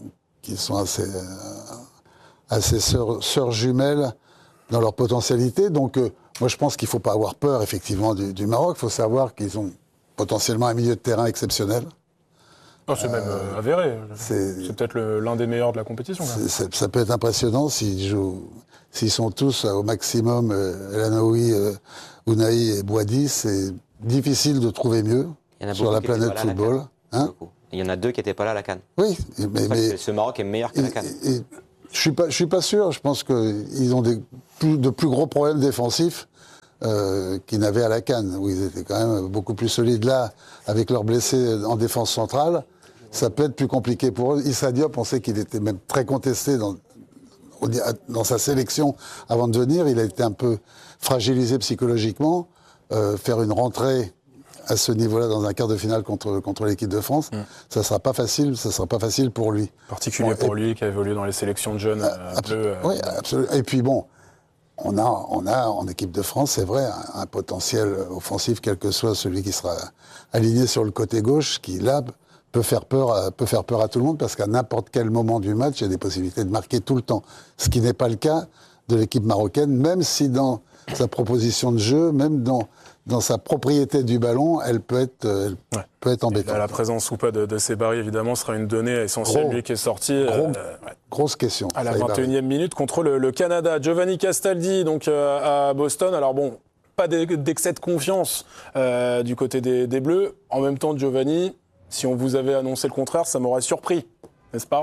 assez sœurs jumelles dans leur potentialité. Donc moi je pense qu'il ne faut pas avoir peur effectivement du Maroc. Il faut savoir qu'ils ont potentiellement un milieu de terrain exceptionnel. Oh, c'est même avéré. C'est peut-être l'un des meilleurs de la compétition. Ça peut être impressionnant s'ils sont tous au maximum, El Anaoui, Ounahi et Bouhaddi. C'est difficile de trouver mieux sur la planète football. Hein, il y en a 2 qui n'étaient pas là à la CAN. Oui, mais ce Maroc est meilleur que la CAN. Je suis pas sûr. Je pense qu'ils ont de plus gros problèmes défensifs qu'ils n'avaient à la CAN, où ils étaient quand même beaucoup plus solides. Là, avec leurs blessés en défense centrale, ça peut être plus compliqué pour eux. Issa Diop, on sait qu'il était même très contesté dans sa sélection avant de venir. Il a été un peu fragilisé psychologiquement. Faire une rentrée à ce niveau-là dans un quart de finale contre l'équipe de France, ça sera pas facile pour lui. Particulier pour lui qui a évolué dans les sélections de jeunes bleus. Oui, absolument. Et puis bon, on a en équipe de France, c'est vrai, un potentiel offensif, quel que soit celui qui sera aligné sur le côté gauche, qui là peut faire peur à tout le monde, parce qu'à n'importe quel moment du match, il y a des possibilités de marquer tout le temps. Ce qui n'est pas le cas de l'équipe marocaine, même si dans sa proposition de jeu, même dans sa propriété du ballon, elle peut être embêtante. La présence ou pas de Sebari, évidemment, sera une donnée essentielle, lui qui est sorti. Grosse question. À la 21e minute contre le Canada. Giovanni Castaldi, donc à Boston. Alors bon, pas d'excès de confiance du côté des Bleus. En même temps, Giovanni, si on vous avait annoncé le contraire, ça m'aurait surpris, n'est-ce pas ?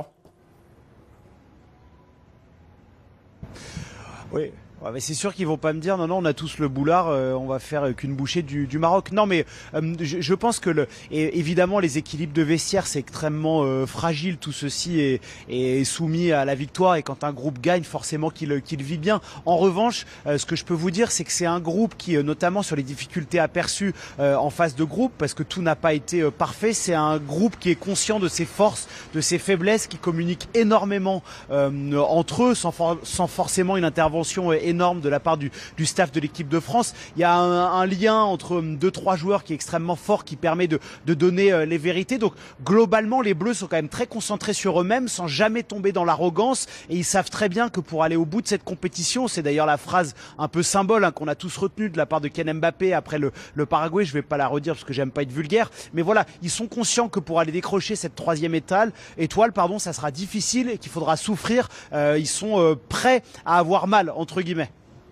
Oui. Ouais, mais c'est sûr qu'ils vont pas me dire non, on a tous le boulard, on va faire qu'une bouchée du Maroc. Non, mais je pense que évidemment les équilibres de vestiaire c'est extrêmement fragile. Tout ceci est soumis à la victoire, et quand un groupe gagne, forcément qu'il vit bien. En revanche, ce que je peux vous dire, c'est que c'est un groupe qui, notamment sur les difficultés aperçues en phase de groupe, parce que tout n'a pas été parfait, c'est un groupe qui est conscient de ses forces, de ses faiblesses, qui communique énormément entre eux, sans forcément une intervention énorme de la part du staff de l'équipe de France. Il y a un lien entre 2-3 joueurs qui est extrêmement fort, qui permet de donner les vérités. Donc globalement, les Bleus sont quand même très concentrés sur eux-mêmes, sans jamais tomber dans l'arrogance, et ils savent très bien que pour aller au bout de cette compétition, c'est d'ailleurs la phrase un peu symbole qu'on a tous retenue de la part de Kylian Mbappé après le Paraguay. Je vais pas la redire parce que j'aime pas être vulgaire, mais voilà, ils sont conscients que pour aller décrocher cette 3e étoile, ça sera difficile et qu'il faudra souffrir. Ils sont prêts à avoir mal, entre guillemets.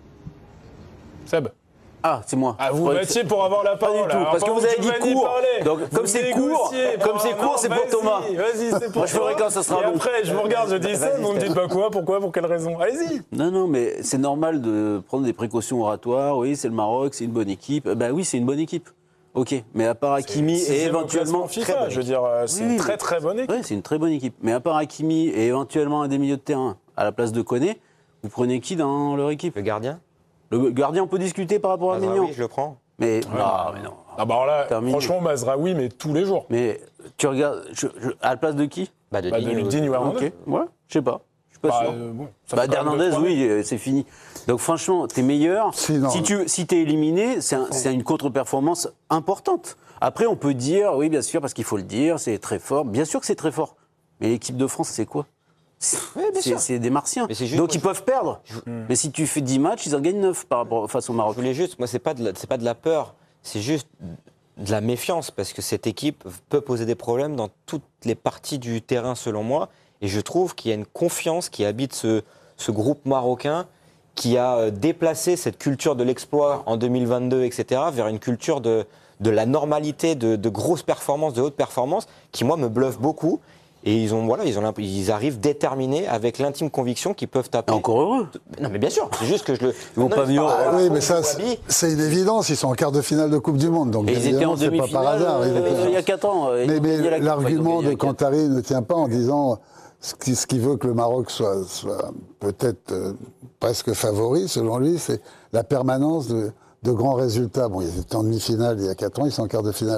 Seb. Ah, c'est moi. Ah, vous battiez pour avoir la parole. Pas du tout, parce que vous avez dit court. Donc, comme c'est court, c'est pour Thomas. Vas-y, c'est pour moi, je ferai quand ça sera long. Après, je vous regarde, je dis ça, vous me dites pas quoi, pourquoi, pour quelle raison. Allez-y. Non, mais c'est normal de prendre des précautions oratoires. Oui, c'est le Maroc, c'est une bonne équipe. Oui, c'est une bonne équipe. Ok, mais à part Hakimi et éventuellement FIFA, je veux dire, c'est une très bonne équipe. Oui, c'est une très bonne équipe. Mais à part Hakimi et éventuellement un des milieux de terrain à la place de Koné, vous prenez qui dans leur équipe ? Le gardien ? Le gardien, on peut discuter par rapport à Mignon. Oui, je le prends. Mais non. Ah bah alors là, franchement, Mazraoui, mais tous les jours. Mais tu regardes, à la place de qui ? De Digne ou Hernandez. Ok, ouais, je sais pas. Je suis pas sûr. D'Hernandez, oui, c'est fini. Donc franchement, t'es meilleur. Si t'es éliminé, c'est une contre-performance importante. Après, on peut dire, oui, bien sûr, parce qu'il faut le dire, c'est très fort. Bien sûr que c'est très fort. Mais l'équipe de France, c'est quoi ? C'est des Martiens. Donc ils peuvent perdre. Mais si tu fais 10 matchs, ils en gagnent 9 face au Maroc. Je voulais juste, moi, c'est pas de la peur, c'est juste de la méfiance, parce que cette équipe peut poser des problèmes dans toutes les parties du terrain, selon moi. Et je trouve qu'il y a une confiance qui habite ce groupe marocain, qui a déplacé cette culture de l'exploit en 2022, etc., vers une culture de la normalité, de grosses performances, de hautes performances, qui, moi, me bluffe beaucoup. Et ils arrivent déterminés, avec l'intime conviction qu'ils peuvent taper. Encore heureux. Non, mais bien sûr, c'est juste que Ils vont pas venir. Oui, mais ça, c'est une évidence. Ils sont en quart de finale de Coupe du Monde. Donc, et ils étaient en demi-finale il y a 4 ans. Mais l'argument de Kantari ne tient pas en disant ce qui veut que le Maroc soit peut-être presque favori, selon lui, c'est la permanence de grands résultats. Bon, ils étaient en demi-finale il y a 4 ans, ils sont en quart de finale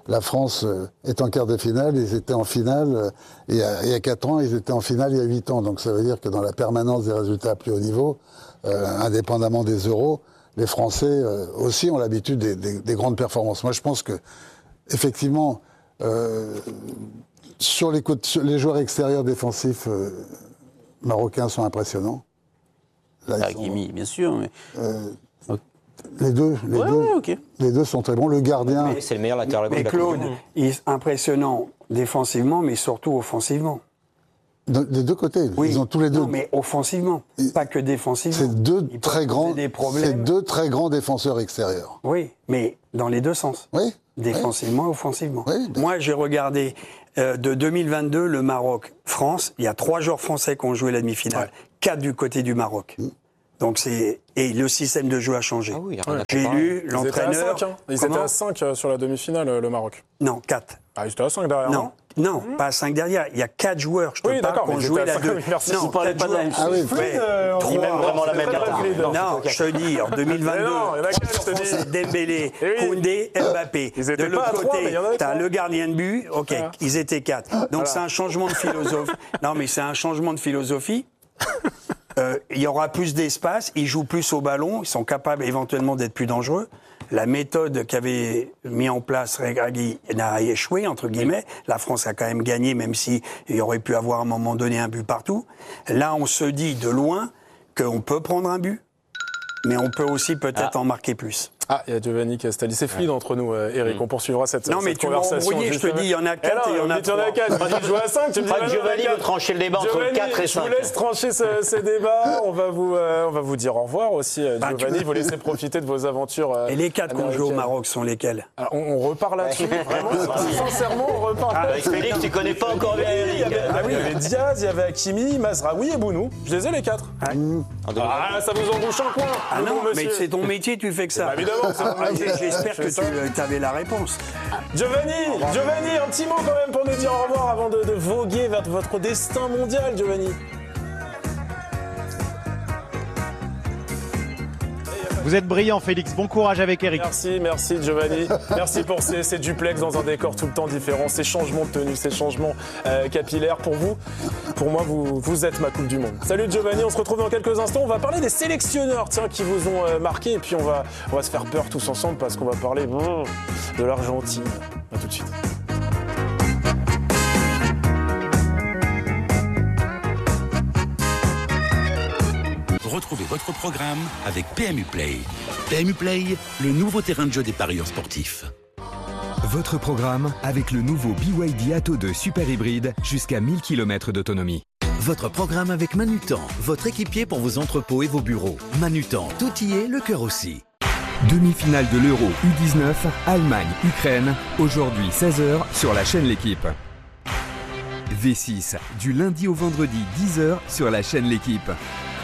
La France est en quart de finale, ils étaient en finale il y a 4 ans, ils étaient en finale il y a 8 ans. Donc ça veut dire que dans la permanence des résultats à plus haut niveau, indépendamment des euros, les Français aussi ont l'habitude des grandes performances. Moi je pense que, effectivement, sur les joueurs extérieurs défensifs marocains sont impressionnants. Hakimi, bien sûr. Mais... Les deux sont très bons. Le gardien... C'est le meilleur latéral gauche. Mais Claude, il est impressionnant défensivement, mais surtout offensivement. Des deux côtés, oui. Ils ont tous les deux. Non, mais offensivement, pas que défensivement. C'est deux très grands défenseurs extérieurs. Oui, mais dans les deux sens. Oui. Défensivement et offensivement. Oui, Moi, j'ai regardé de 2022 le Maroc-France. Il y a 3 joueurs français qui ont joué la demi-finale. 4 du côté du Maroc. Donc et le système de jeu a changé. Ah oui, j'ai lu l'entraîneur. Ils étaient à 5 sur la demi-finale, le Maroc. Non, 4. Ah, ils étaient à 5 derrière. Non, pas à 5 derrière. Il y a 4 joueurs, je te parle, qui ont joué la deux. Merci. Non, Vous parlez pas de la même chose. Ni même vraiment la même carte. Non, je te dis, en 2022, c'est Dembélé, Koundé, Mbappé. De l'autre côté, t'as le gardien de but. Ok, ils étaient 4. Donc c'est un changement de philosophie. Non, mais c'est un changement de philosophie. Il y aura plus d'espace, ils jouent plus au ballon, ils sont capables éventuellement d'être plus dangereux. La méthode qu'avait mis en place Regragui n'a échoué, entre guillemets. La France a quand même gagné, même s'il y aurait pu avoir à un moment donné un but partout. Là, on se dit de loin qu'on peut prendre un but, mais on peut aussi peut-être en marquer plus. Ah, il y a Giovanni Castelli. C'est fluide entre nous, Eric. On poursuivra cette conversation. Non, mais tu m'as embrouillé, je te dis, il y en a 4 et il y en a 3. Il y en a 4. Tu joues à 5, tu me dis Giovanni veut trancher le débat entre 4 et 5. Je vous laisse trancher ces débats. On va vous dire au revoir aussi, Giovanni. Vous laissez profiter de vos aventures. Et les 4 qu'on joue au Maroc sont lesquels? Alors, on repart là-dessus. Vraiment, sincèrement, on repart là-dessus. Avec Félix, tu connais pas encore bien Eric. Il y avait Diaz, il y y avait Hakimi, Mazraoui et Bounou. Je les ai les 4. Ah, ça vous embouche un coin. Ah non, mais c'est ton métier, tu fais que ça. Évidemment, c'est mon métier. J'espère que tu avais la réponse. Giovanni, un petit mot quand même pour nous dire au revoir avant de voguer vers votre destin mondial, Giovanni. Vous êtes brillant, Félix. Bon courage avec Eric. Merci Giovanni. Merci pour ces duplex dans un décor tout le temps différent, ces changements de tenue, ces changements capillaires. Pour vous, pour moi, vous êtes ma Coupe du Monde. Salut Giovanni, on se retrouve dans quelques instants. On va parler des sélectionneurs qui vous ont marqué. Et puis on va se faire peur tous ensemble parce qu'on va parler de l'Argentine. A tout de suite. Retrouvez votre programme avec PMU Play. PMU Play, le nouveau terrain de jeu des parieurs sportifs. Votre programme avec le nouveau BYD Atto 2 Super Hybride jusqu'à 1000 km d'autonomie. Votre programme avec Manutan, votre équipier pour vos entrepôts et vos bureaux. Manutan, tout y est, le cœur aussi. Demi-finale de l'Euro U19, Allemagne-Ukraine, aujourd'hui 16h sur la chaîne L'Équipe. V6, du lundi au vendredi 10h sur la chaîne L'Équipe.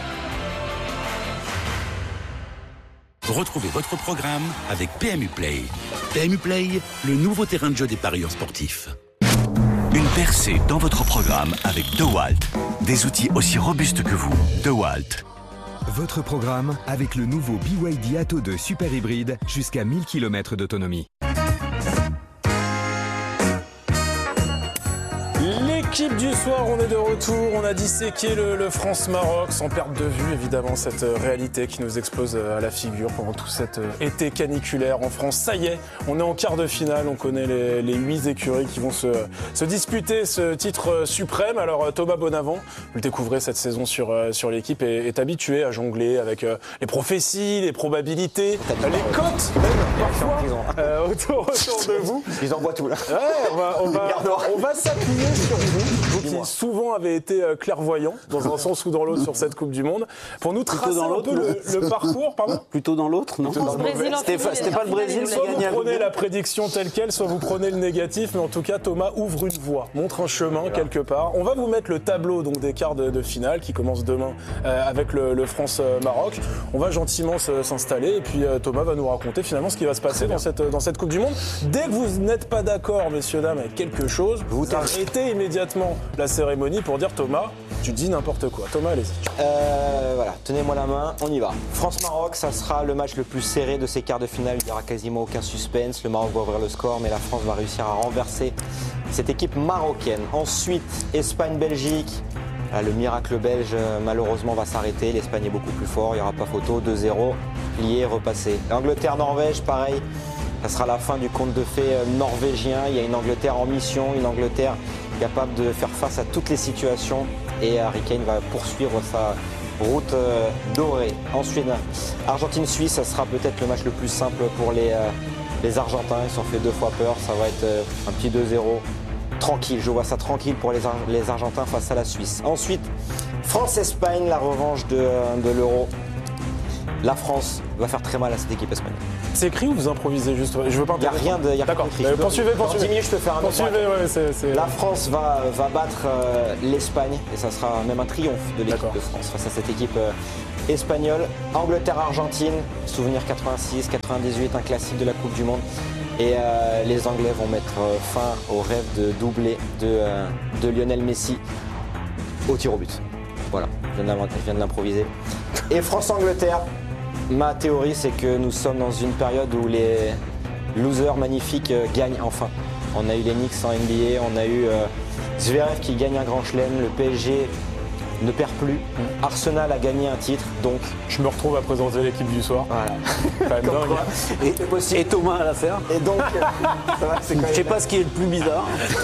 Retrouvez votre programme avec PMU Play. PMU Play, le nouveau terrain de jeu des parieurs sportifs. Une percée dans votre programme avec DeWalt. Des outils aussi robustes que vous. DeWalt. Votre programme avec le nouveau BYD Atto 2 Super Hybride jusqu'à 1000 km d'autonomie. L'équipe du soir, on est de retour, on a disséqué le France-Maroc sans perdre de vue évidemment cette réalité qui nous explose à la figure pendant tout cet été caniculaire en France. Ça y est, on est en quart de finale, on connaît les 8 écuries qui vont se disputer ce titre suprême. Alors Thomas Bonavent, vous le découvrez cette saison sur l'équipe, est habitué à jongler avec les prophéties, les probabilités, les cotes même parfois autour de vous. Ils envoient tout là. Ouais, on va s'appuyer sur vous qui souvent avez été clairvoyant dans un sens ou dans l'autre sur cette Coupe du Monde, pour nous tracer un peu le parcours. Pardon. Plutôt dans l'autre, non? C'était pas le Brésil. Soit vous prenez la prédiction telle quelle, soit vous prenez le négatif, mais en tout cas Thomas ouvre une voie, montre un chemin quelque part. On va vous mettre le tableau donc des quarts de finale qui commence demain avec le France-Maroc. On va gentiment s'installer et puis Thomas va nous raconter finalement ce qui va se passer dans cette Coupe du Monde. Dès que vous n'êtes pas d'accord, messieurs dames, avec quelque chose, vous arrêtez immédiatement la cérémonie pour dire Thomas, Tu dis n'importe quoi. Thomas, allez-y. Voilà, tenez-moi la main, on y va. France-Maroc, ça sera le match le plus serré de ces quarts de finale. Il n'y aura quasiment aucun suspense. Le Maroc va ouvrir le score, mais la France va réussir à renverser cette équipe marocaine. Ensuite, Espagne-Belgique. Le miracle belge, malheureusement, va s'arrêter. L'Espagne est beaucoup plus fort, il n'y aura pas photo. 2-0, lié, repassé. L'Angleterre-Norvège, pareil. Ça sera la fin du conte de fées norvégien. Il y a une Angleterre en mission, une Angleterre capable de faire face à toutes les situations. Et Harry Kane va poursuivre sa route dorée. Ensuite, Argentine-Suisse, ça sera peut-être le match le plus simple pour les Argentins. Ils se sont fait 2 fois peur. Ça va être un petit 2-0. Tranquille, je vois ça tranquille pour les Argentins face à la Suisse. Ensuite, France-Espagne, la revanche de l'Euro. La France va faire très mal à cette équipe espagnole. C'est écrit ou vous improvisez juste? Je veux pas. Il n'y a rien de. D'accord. Poursuivez. Dans 10 minutes, je peux faire un Poursuivez, ouais, La France va battre l'Espagne et ça sera même un triomphe de l'équipe de France face à cette équipe espagnole. Angleterre-Argentine, souvenir 86, 98, un classique de la Coupe du Monde. Et les Anglais vont mettre fin au rêve de doublé de Lionel Messi au tir au but. Voilà, je viens de l'improviser. Et France-Angleterre, ma théorie c'est que nous sommes dans une période où les losers magnifiques gagnent enfin. On a eu les Knicks en NBA, on a eu Zverev qui gagne un grand chelem, le PSG ne perd plus. Arsenal a gagné un titre, donc... Je me retrouve à présenter l'équipe du soir. Voilà. Quand même dingue. Et Thomas à l'affaire. Et donc... Je sais pas ce qui est le plus bizarre.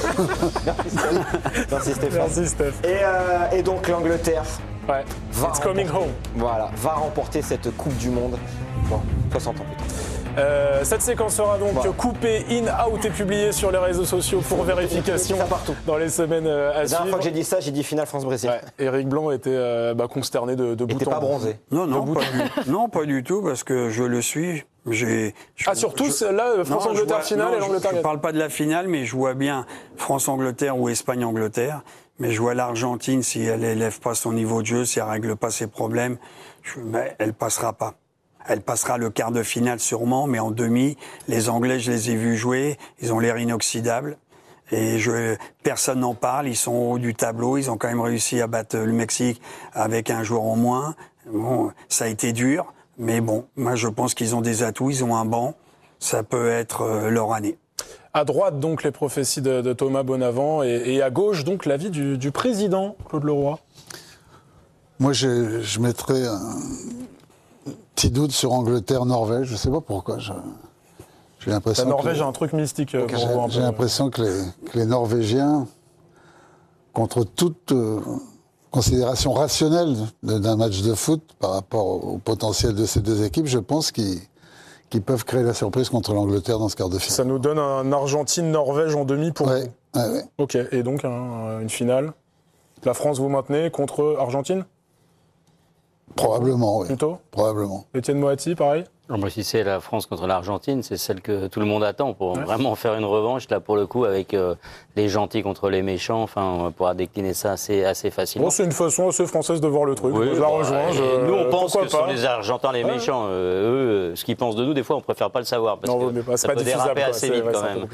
Merci Stéphane. Merci Steph. Et donc l'Angleterre It's coming home. Voilà, va remporter cette Coupe du Monde. Bon, 60 ans plus tard. Cette séquence sera donc coupée, in-out et publiée sur les réseaux sociaux pour vérification dans les semaines à suivre. La dernière fois que j'ai dit ça, j'ai dit finale France-Brésil. Ouais. Éric Blanc était consterné de bout en bout. Il n'était pas bronzé. Non, pas du tout, parce que je le suis. Surtout là, France-Angleterre finale et l'Angleterre. Je ne parle pas de la finale, mais je vois bien France-Angleterre ou Espagne-Angleterre. Mais je vois l'Argentine, si elle n'élève pas son niveau de jeu, si elle ne règle pas ses problèmes, elle ne passera pas. Elle passera le quart de finale sûrement, mais en demi, les Anglais, je les ai vus jouer, ils ont l'air inoxydables. Et personne n'en parle, ils sont au haut du tableau, ils ont quand même réussi à battre le Mexique avec un joueur en moins. Bon, ça a été dur, mais bon, moi je pense qu'ils ont des atouts, ils ont un banc, ça peut être leur année. À droite, donc, les prophéties de Thomas Bonnavent, et à gauche, donc, l'avis du président, Claude Leroy. Moi, je mettrais un petit doute sur Angleterre-Norvège, je ne sais pas pourquoi. J'ai l'impression la Norvège a un truc mystique pour vous. J'ai l'impression que les Norvégiens, contre toute considération rationnelle d'un match de foot par rapport au potentiel de ces deux équipes, je pense qu'ils peuvent créer la surprise contre l'Angleterre dans ce quart de finale. Ça nous donne un Argentine-Norvège en demi pour vous. Ouais. Ok, et donc une finale. La France, vous maintenez contre Argentine? Probablement, oui. Plutôt? Probablement. Étienne Moati, pareil? Moi, si c'est la France contre l'Argentine, c'est celle que tout le monde attend pour vraiment faire une revanche, là, pour le coup, avec les gentils contre les méchants. Enfin, on pourra décliner ça assez facilement. Bon, c'est une façon assez française de voir le truc. Oui, je la rejoins. Nous, on pense que ce sont les Argentins les méchants. Eux, ce qu'ils pensent de nous, des fois, on préfère pas le savoir. Parce que ça peut déraper assez vite, quand même.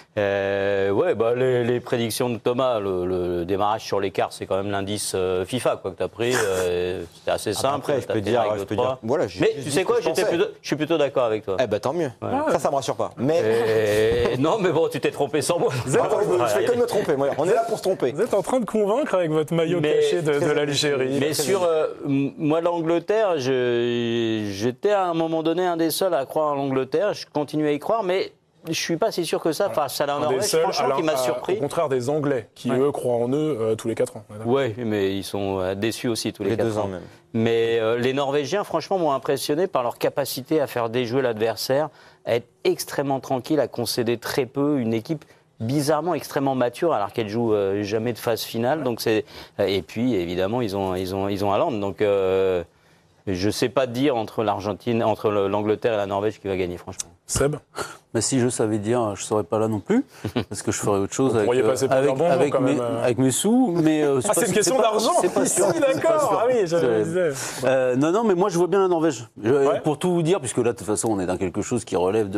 Les prédictions de Thomas, le démarrage sur l'écart, c'est quand même l'indice FIFA que tu as pris. C'était assez simple. Après, je peux dire voilà, mais tu sais quoi, je suis plutôt d'accord avec toi. Eh ben tant mieux. Ouais. Ça me rassure pas. Mais non, mais bon, tu t'es trompé sans moi. Je fais que me tromper. Moi. On est là pour se tromper. Vous êtes en train de convaincre avec votre maillot caché de l'Algérie. Mais sur moi, l'Angleterre, j'étais à un moment donné un des seuls à croire en l'Angleterre. Je continue à y croire, mais je suis pas si sûr que ça face à la Norvège, franchement, qui m'a surpris. Au contraire des Anglais, qui eux croient en eux tous les 4 ans. Oui, mais ils sont déçus aussi tous les 4 ans. Même. Mais les Norvégiens, franchement, m'ont impressionné par leur capacité à faire déjouer l'adversaire, à être extrêmement tranquille, à concéder très peu, une équipe bizarrement extrêmement mature alors qu'elle joue jamais de phase finale. Donc et puis évidemment ils ont Haaland. Donc je sais pas dire entre l'Angleterre et la Norvège qui va gagner, franchement. Seb? Mais si je savais dire, je serais pas là non plus, parce que je ferais autre chose avec mes sous. Mais c'est une question d'argent. C'est pas sûr. D'accord. Ah oui, je le disais. Non, mais moi je vois bien la Norvège. Pour tout vous dire, puisque là de toute façon on est dans quelque chose qui relève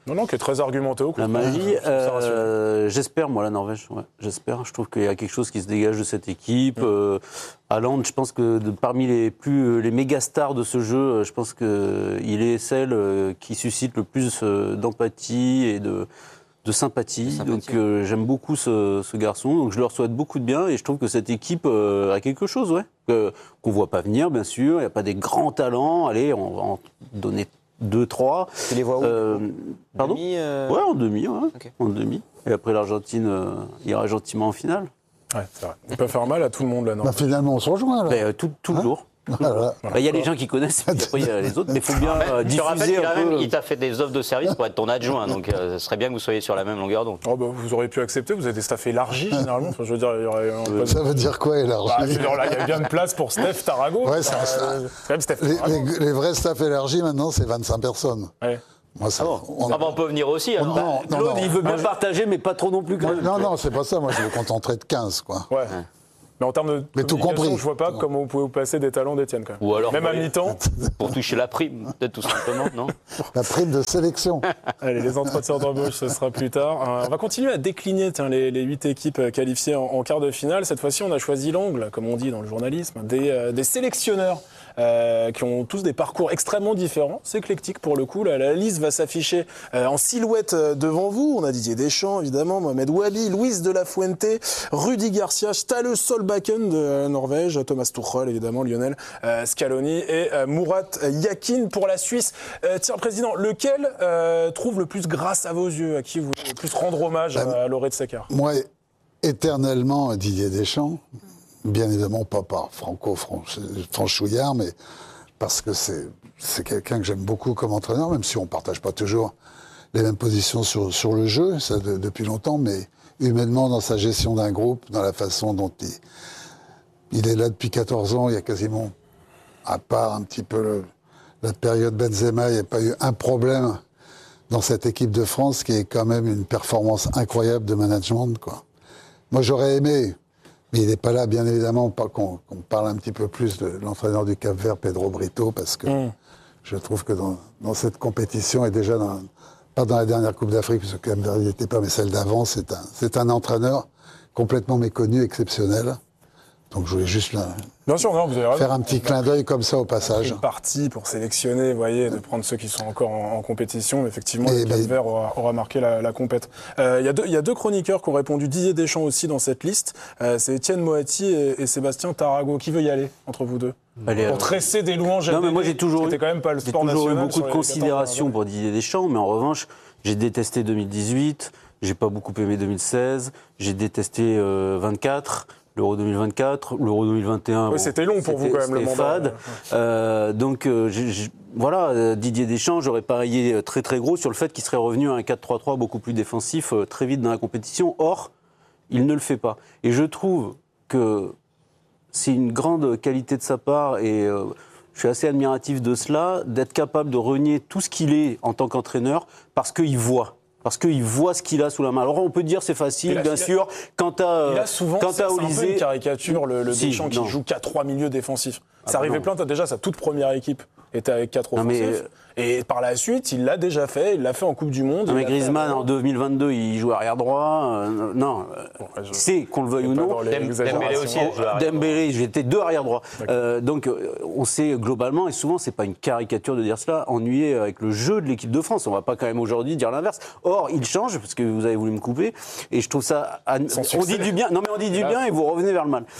Non, qui est très argumenté au coup. La Mali, j'espère, moi, la Norvège. Ouais, j'espère. Je trouve qu'il y a quelque chose qui se dégage de cette équipe. Haaland, je pense que parmi les méga stars de ce jeu, je pense qu'il est celle qui suscite le plus d'empathie et de sympathie. Donc j'aime beaucoup ce garçon. Donc je leur souhaite beaucoup de bien et je trouve que cette équipe a quelque chose, qu'on ne voit pas venir, bien sûr. Il n'y a pas des grands talents. Allez, on va en donner 2-3. Tu les vois où Pardon demi, Ouais, en demi. Okay. En demi. Et après, l'Argentine ira gentiment en finale. Ouais, c'est vrai. Il peut faire mal à tout le monde, là, non finalement, on se rejoint, là. Tout le jour. Il y a les gens qui connaissent, et puis après il y a les autres, mais il faut bien diffuser un peu. Il t'a fait des offres de service pour être ton adjoint, donc ce serait bien que vous soyez sur la même longueur d'onde. Vous auriez pu accepter, vous avez des staffs élargis généralement. Enfin, je veux dire, il y aurait ça veut dire quoi élargi je veux dire, là, il y a bien de place pour Steph Tarago. Ouais, c'est même Steph Tarago. Les vrais staffs élargis maintenant, c'est 25 personnes. Ouais. Moi, on peut venir aussi. Alors. Claude, il veut bien partager, mais pas trop non plus. Non, c'est pas ça. Moi, je me contenterai de 15, quoi. Ouais. Mais en termes de communication, je vois pas comment vous pouvez vous passer des talents d'Étienne, quand même. Ou alors, même à mi-temps. Pour toucher la prime, peut-être tout simplement, non? La prime de sélection. Allez, les entretiens d'embauche, ce sera plus tard. On va continuer à décliner les 8 équipes qualifiées en quart de finale. Cette fois-ci, on a choisi l'angle, comme on dit dans le journalisme, des sélectionneurs. Qui ont tous des parcours extrêmement différents. C'est éclectique pour le coup. La liste va s'afficher en silhouette devant vous. On a Didier Deschamps, évidemment, Mohamed Wabi, Luis de la Fuente, Rudi Garcia, Ståle Solbakken de Norvège, Thomas Tuchel, évidemment, Lionel Scaloni et Murat Yakin pour la Suisse. Tiens, Président, lequel trouve le plus grâce à vos yeux? À qui vous voulez le plus rendre hommage à Loré de Sakar? Moi, éternellement, Didier Deschamps. Bien évidemment, pas par franchouillard, mais parce que c'est quelqu'un que j'aime beaucoup comme entraîneur, même si on ne partage pas toujours les mêmes positions sur le jeu, ça depuis longtemps, mais humainement, dans sa gestion d'un groupe, dans la façon dont il est là depuis 14 ans, il y a quasiment, à part un petit peu la période Benzema, il n'y a pas eu un problème dans cette équipe de France qui est quand même une performance incroyable de management, quoi. Moi, j'aurais aimé... Mais il n'est pas là, bien évidemment, pas qu'on parle un petit peu plus de l'entraîneur du Cap-Vert, Pedro Brito, parce que je trouve que dans cette compétition, et déjà pas dans la dernière Coupe d'Afrique, parce que Cap-Vert n'y était pas, mais celle d'avant, c'est un entraîneur complètement méconnu, exceptionnel. Donc je voulais juste Bien sûr, non, vous avez raison. Faire un petit clin d'œil comme ça au passage. Une partie pour sélectionner, vous voyez, de prendre ceux qui sont encore en compétition. Effectivement, le Cap-Vert aura marqué la compète. Il y a deux chroniqueurs qui ont répondu, Didier Deschamps aussi dans cette liste. C'est Étienne Moati et Sébastien Tarago. Qui veut y aller entre vous deux? Pour tresser des louanges. Non, mais moi j'ai toujours eu beaucoup de considération pour Didier Deschamps, mais en revanche, j'ai détesté 2018, j'ai pas beaucoup aimé 2016, j'ai détesté 24. L'Euro 2024, l'Euro 2021. Oui, c'était long pour vous quand même le mandat. Fade. Donc voilà, Didier Deschamps, j'aurais parié très très gros sur le fait qu'il serait revenu à un 4-3-3 beaucoup plus défensif très vite dans la compétition. Or, il ne le fait pas. Et je trouve que c'est une grande qualité de sa part et je suis assez admiratif de cela, d'être capable de renier tout ce qu'il est en tant qu'entraîneur parce qu'il voit. Parce qu'il voit ce qu'il a sous la main. Alors on peut dire c'est facile, bien sûr. Quant à Olysée, c'est un peu une caricature le Deschamps qui joue qu'à 3 milieux défensifs. Ça arrivait plein. Déjà sa toute première équipe était avec 4 offensifs. Et par la suite, il l'a déjà fait. Il l'a fait en Coupe du Monde. Mais Griezmann en 2022, il joue arrière droit. C'est qu'on le veuille ou non. Dembélé aussi. Dembélé, j'étais 2 arrière droit. Donc on sait globalement, et souvent c'est pas une caricature de dire cela, ennuyé avec le jeu de l'équipe de France. On va pas quand même aujourd'hui dire l'inverse. Or, il change parce que vous avez voulu me couper, et je trouve ça. On dit du bien. Non mais on dit du bien et vous revenez vers le mal.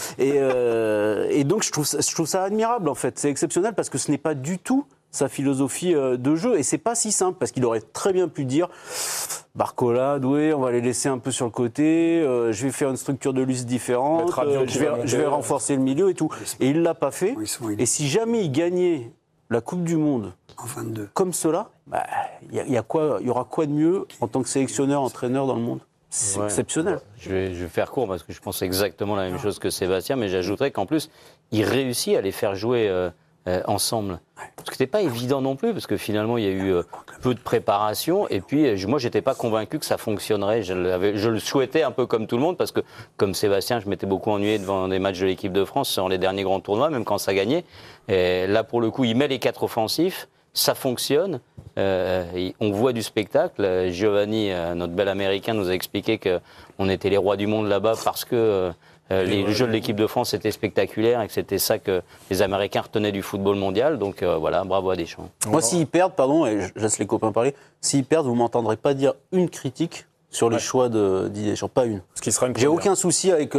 Et donc je trouve ça admirable en fait. C'est exceptionnel parce que ce n'est pas du tout sa philosophie de jeu. Et c'est pas si simple, parce qu'il aurait très bien pu dire Barcola, Doué, on va les laisser un peu sur le côté, je vais faire une structure de luxe différente, je vais renforcer le milieu et tout. Et il l'a pas fait. Et si jamais il gagnait la Coupe du Monde comme cela, il y aura quoi de mieux en tant que sélectionneur, entraîneur dans le monde? C'est exceptionnel. Je vais faire court parce que je pense exactement la même chose que Sébastien, mais j'ajouterais qu'en plus, il réussit à les faire jouer ensemble. Parce que c'était pas évident non plus, parce que finalement il y a eu peu de préparation, et puis moi j'étais pas convaincu que ça fonctionnerait. Je le souhaitais un peu comme tout le monde, parce que comme Sébastien, je m'étais beaucoup ennuyé devant des matchs de l'équipe de France sur les derniers grands tournois, même quand ça gagnait. Et là pour le coup, il met les 4 offensifs, ça fonctionne. On voit du spectacle. Giovanni, notre bel Américain, nous a expliqué qu'on était les rois du monde là-bas parce que les jeux de l'équipe de France étaient spectaculaires et que c'était ça que les Américains retenaient du football mondial. Donc voilà, bravo à Deschamps. Moi, s'ils perdent, pardon, et je laisse les copains parler, s'ils perdent, vous ne m'entendrez pas dire une critique sur les choix de Didier Deschamps, pas une. Ce qui sera une J'ai aucun souci avec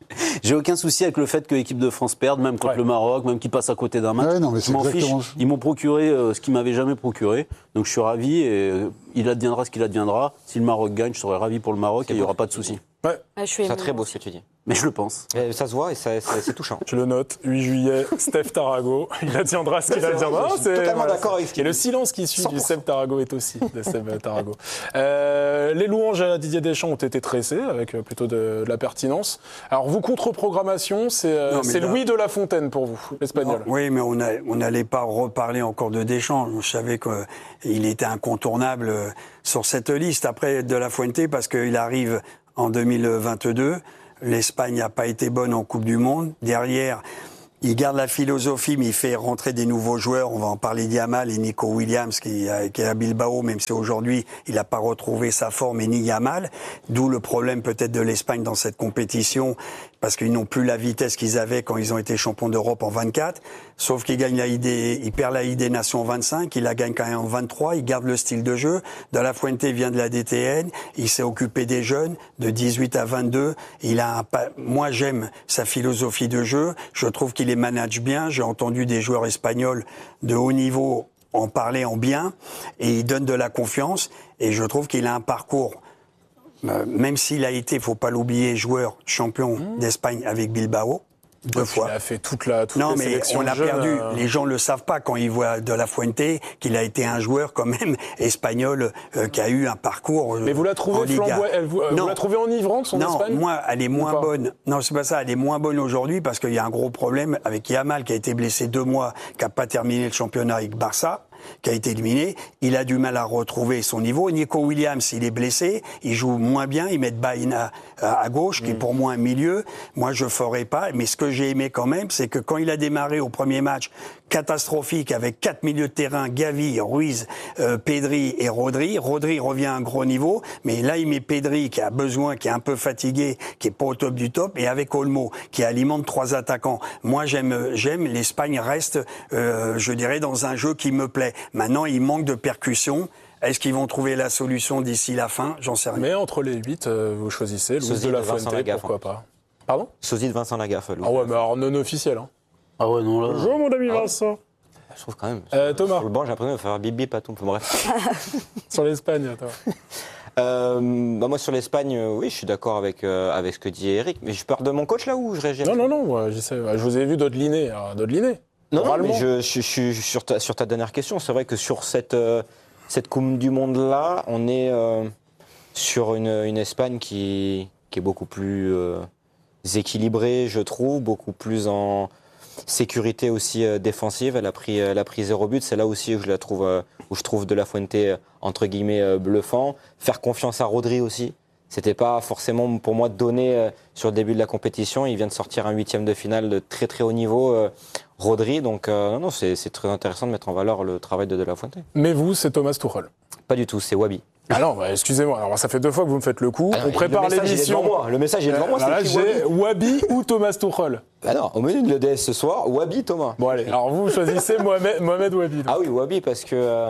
le fait que l'équipe de France perde, même contre le Maroc, même qu'ils passent à côté d'un match. Ouais, non, mais je m'en fiche. Ils m'ont procuré ce qu'ils m'avaient jamais procuré, donc je suis ravi et il adviendra ce qu'il adviendra. Si le Maroc gagne, je serai ravi pour le Maroc et il n'y aura pas de souci. Ouais. C'est très beau ce que tu dis. Mais je le pense. Et ça se voit et c'est touchant. Je le note, 8 juillet, Steph Tarago, il adviendra ce qu'il adviendra. Je suis totalement d'accord avec ce qu'il dit. Et le silence qui suit 100%. Du Steph Tarago est aussi de Steph Tarago. Les louanges à Didier Deschamps ont été tressées avec plutôt de la pertinence. Alors vous, contre-programmation, c'est Louis de la Fontaine pour vous, l'Espagnol. Oui, mais on n'allait pas reparler encore de Deschamps. Je savais qu'il était incontournable sur cette liste. Après, de la Fuente, parce qu'il arrive en 2022. L'Espagne n'a pas été bonne en Coupe du Monde. Derrière, il garde la philosophie, mais il fait rentrer des nouveaux joueurs. On va en parler d'Yamal et Nico Williams, qui est à Bilbao, même si aujourd'hui, il n'a pas retrouvé sa forme, et ni Yamal. D'où le problème peut-être de l'Espagne dans cette compétition, parce qu'ils n'ont plus la vitesse qu'ils avaient quand ils ont été champions d'Europe en 24. Sauf qu'ils gagnent il perd la Ligue des Nations en 25, il la gagne quand même en 23, il garde le style de jeu. De la Fuente vient de la DTN, il s'est occupé des jeunes de 18 à 22. Moi, j'aime sa philosophie de jeu. Je trouve qu'il les manage bien. J'ai entendu des joueurs espagnols de haut niveau en parler en bien, et il donne de la confiance. Et je trouve qu'il a un parcours. Même s'il a été, faut pas l'oublier, joueur champion d'Espagne avec Bilbao, 2 fois. Il a fait toute la non, mais on l'a perdu. jeune. Les gens le savent pas quand ils voient De la Fuente qu'il a été un joueur quand même espagnol qui a eu un parcours. Mais vous la trouvez vous la trouvez enivrante, son Espagne ? Non, moi, elle est moins bonne. Non, c'est pas ça. Elle est moins bonne aujourd'hui parce qu'il y a un gros problème avec Yamal qui a été blessé 2 mois, qui a pas terminé le championnat avec Barça, qui a été éliminé. Il a du mal à retrouver son niveau. Nico Williams, il est blessé, il joue moins bien. Ils mettent Baïna à gauche, qui est pour moi un milieu. Moi, je ferais pas. Mais ce que j'ai aimé quand même, c'est que quand il a démarré au premier match catastrophique avec 4 milieux de terrain, Gavi, Ruiz, Pedri et Rodri. Rodri revient à un gros niveau, mais là, il met Pedri qui a besoin, qui est un peu fatigué, qui est pas au top du top, et avec Olmo, qui alimente 3 attaquants. Moi, j'aime, l'Espagne reste, je dirais, dans un jeu qui me plaît. Maintenant, il manque de percussion. Est-ce qu'ils vont trouver la solution d'ici la fin ? J'en sais rien. Mais entre les 8, vous choisissez Louis de la Fuente, pourquoi pas. Pardon ? Sosie de Vincent Lagaffe. Ah ouais, mais alors non officiel. Hein. Ah ouais, non, là. Bonjour, mon ami Vincent. Je trouve quand même. Thomas. Sur le banc, j'ai l'impression de faire bip bip à tout. Bref. Sur l'Espagne, toi. Moi, sur l'Espagne, oui, je suis d'accord avec ce que dit Eric. Mais je pars de mon coach là où je réagis ? Non, j'essaie. Je vous ai vu Dodeliné. Non, mais je suis sur ta dernière question. C'est vrai que sur cette Coupe du Monde-là, on est sur une Espagne qui est beaucoup plus équilibrée, je trouve, beaucoup plus en sécurité aussi défensive. Elle a pris 0 but. C'est là aussi où je trouve De la Fuente, entre guillemets, bluffant. Faire confiance à Rodri aussi. C'était pas forcément pour moi donné sur le début de la compétition. Il vient de sortir un 8e de finale de très très haut niveau, Rodri. Donc non, c'est très intéressant de mettre en valeur le travail de la Fuente. Mais vous, c'est Thomas Tuchel ? Pas du tout, c'est Wabi. Ah non, excusez-moi. Alors ça fait 2 fois que vous me faites le coup. Alors, on prépare l'émission. Le message est devant moi. Là, j'ai Wabi ou Thomas Tuchel. Ah non, au menu de l'EDS ce soir, Wabi, Thomas. Bon allez, alors vous choisissez Mohamed Wabi. Donc. Ah oui, Wabi, parce que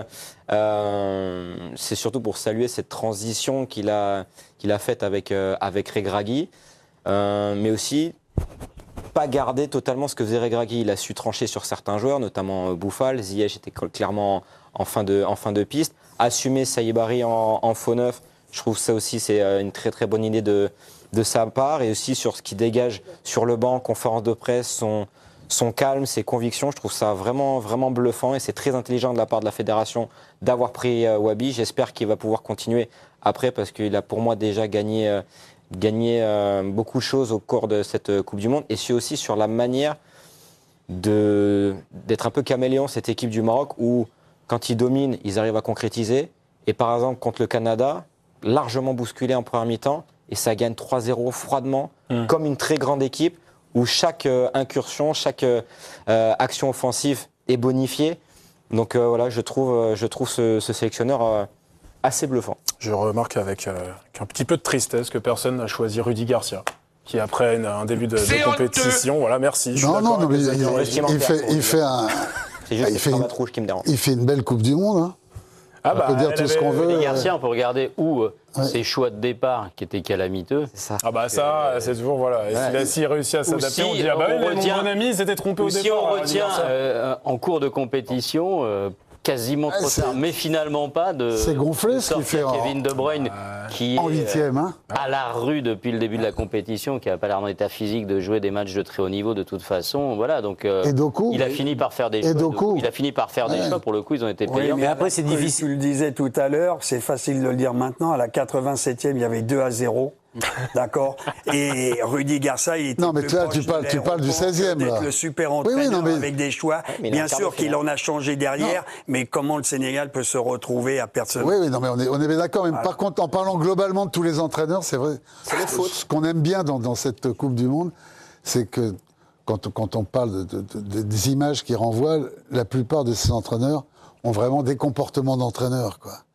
c'est surtout pour saluer cette transition qu'il a faite avec Regragui, mais aussi pas garder totalement ce que faisait Regragui. Il a su trancher sur certains joueurs, notamment Bouffal. Ziyech était clairement en fin de piste. Assumer Saïbari en faux neuf, je trouve ça aussi c'est une très très bonne idée de sa part, et aussi sur ce qui dégage sur le banc, conférence de presse, son calme, ses convictions. Je trouve ça vraiment vraiment bluffant, et c'est très intelligent de la part de la fédération d'avoir pris Wabi. J'espère qu'il va pouvoir continuer après, parce qu'il a pour moi déjà gagné beaucoup de choses au cours de cette Coupe du Monde, et c'est aussi sur la manière d'être un peu caméléon, cette équipe du Maroc, où quand ils dominent, ils arrivent à concrétiser. Et par exemple, contre le Canada, largement bousculé en première mi-temps, et ça gagne 3-0 froidement, comme une très grande équipe, où chaque incursion, chaque action offensive est bonifiée. Donc voilà, je trouve ce sélectionneur assez bluffant. Je remarque avec un petit peu de tristesse que personne n'a choisi Rudy Garcia, qui après un début de compétition, voilà, merci. Non, mais il fait un... C'est juste cette cravate rouge qui me dérange. Il fait une belle Coupe du Monde, hein. Ah on peut dire tout ce qu'on veut. Rudy Garcia, on peut regarder où ses choix de départ qui étaient calamiteux. C'est ça. Ah bah ça, c'est toujours, voilà. Et s'il réussit à s'adapter, on dit, ah bah oui, mais mon bon ami, il s'était trompé au départ. Si on retient en cours de compétition... quasiment trop tard, mais finalement pas de. C'est gonflé ce qu'il fait. Kevin De Bruyne, qui en huitième, hein. à la rue depuis le début de la compétition, qui n'a pas l'air en état physique de jouer des matchs de très haut niveau de toute façon. Voilà, donc il a fini par faire des choix. Il a fini par faire des choix. Pour le coup, ils ont été payants. Mais après, c'est difficile. Tu le disais tout à l'heure, c'est facile de le dire maintenant. À la 87e, il y avait 2-0. D'accord. Et Rudy Garcia, il était. Non, mais là, tu parles du 16e. Là. Le super entraîneur avec des choix. Bien sûr qu'il en a changé derrière, mais comment le Sénégal peut se retrouver à personne. Oui, non, mais on est bien d'accord. Mais par contre, en parlant globalement de tous les entraîneurs, c'est vrai. C'est les fautes. Ce qu'on aime bien dans cette Coupe du Monde, c'est que quand on parle des images qui renvoient, la plupart de ces entraîneurs ont vraiment des comportements d'entraîneurs, quoi.